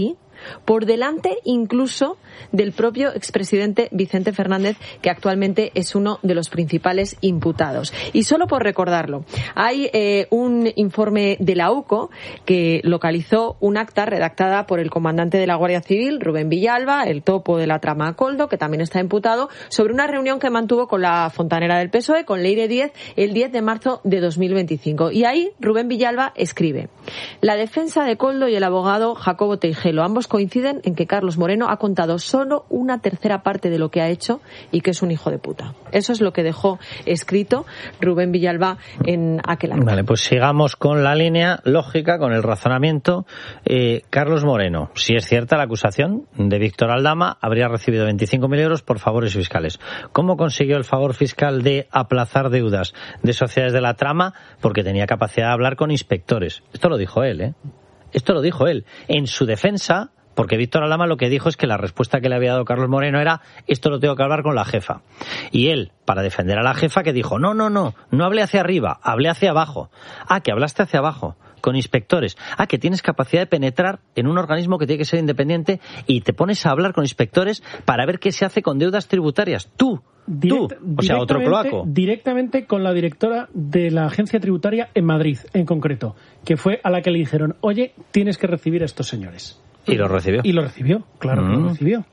por delante incluso del propio expresidente Vicente Fernández, que actualmente es uno de los principales imputados. Y solo por recordarlo, hay eh, un informe de la U C O que localizó un acta redactada por el comandante de la Guardia Civil, Rubén Villalba, el topo de la trama Coldo, que también está imputado, sobre una reunión que mantuvo con la fontanera del P S O E, con Leire Díez, el diez de marzo de dos mil veinticinco. Y ahí Rubén Villalba escribe: la defensa de Coldo y el abogado Jacobo Teijelo, ambos coinciden en que Carlos Moreno ha contado solo una tercera parte de lo que ha hecho y que es un hijo de puta. Eso es lo que dejó escrito Rubén Villalba en aquel acta. Vale, pues sigamos con la línea lógica, con el razonamiento. Eh, Carlos Moreno, si es cierta la acusación de Víctor Aldama, habría recibido veinticinco mil euros por favores fiscales. ¿Cómo consiguió el favor fiscal de aplazar deudas de sociedades de la trama? Porque tenía capacidad de hablar con inspectores. Esto lo dijo él, ¿eh? Esto lo dijo él. En su defensa, porque Víctor Aldama lo que dijo es que la respuesta que le había dado Carlos Moreno era: esto lo tengo que hablar con la jefa. Y él, para defender a la jefa, que dijo: no, no, no, no hablé hacia arriba, hablé hacia abajo. Ah, que hablaste hacia abajo, con inspectores. Ah, que tienes capacidad de penetrar en un organismo que tiene que ser independiente y te pones a hablar con inspectores para ver qué se hace con deudas tributarias. Tú, Direct, tú, o sea, otro cloaco. Directamente con la directora de la agencia tributaria en Madrid, en concreto, que fue a la que le dijeron: oye, tienes que recibir a estos señores. Y lo recibió. Y lo recibió, claro mm. que lo recibió.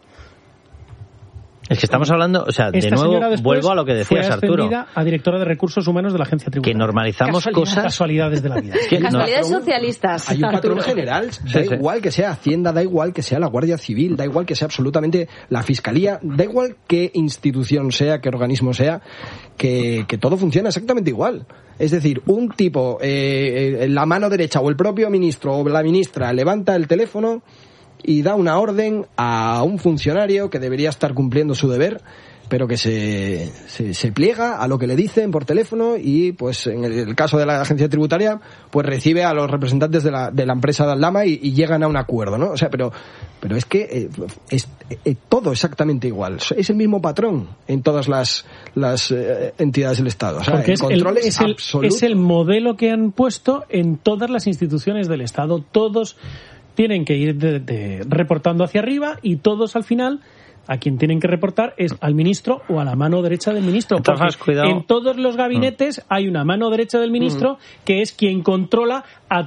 Es que estamos hablando, o sea, de Esta nuevo vuelvo a lo que decías, fue Arturo. A directora de recursos humanos de la agencia tributaria. Que normalizamos Casualidad, cosas. Casualidades de la vida. Que casualidades no, socialistas. Hay un patrón general. Da sí, sí. igual que sea Hacienda, da igual que sea la Guardia Civil, da igual que sea absolutamente la Fiscalía, da igual qué institución sea, qué organismo sea, que, que todo funciona exactamente igual. Es decir, un tipo, eh, la mano derecha o el propio ministro o la ministra levanta el teléfono y da una orden a un funcionario que debería estar cumpliendo su deber, pero que se, se, se pliega a lo que le dicen por teléfono y, pues, en el, el caso de la agencia tributaria, pues recibe a los representantes de la, de la empresa de Aldama y, y llegan a un acuerdo, ¿no? O sea, pero, pero es que eh, es eh, todo exactamente igual. Es el mismo patrón en todas las, las eh, entidades del Estado. O sea, Porque el es control el, es, es, el, absoluto. Es el modelo que han puesto en todas las instituciones del Estado. Todos tienen que ir de, de, reportando hacia arriba y todos al final a quien tienen que reportar es al ministro o a la mano derecha del ministro. Entonces, porque cuidado. En todos los gabinetes mm. hay una mano derecha del ministro mm. que es quien controla a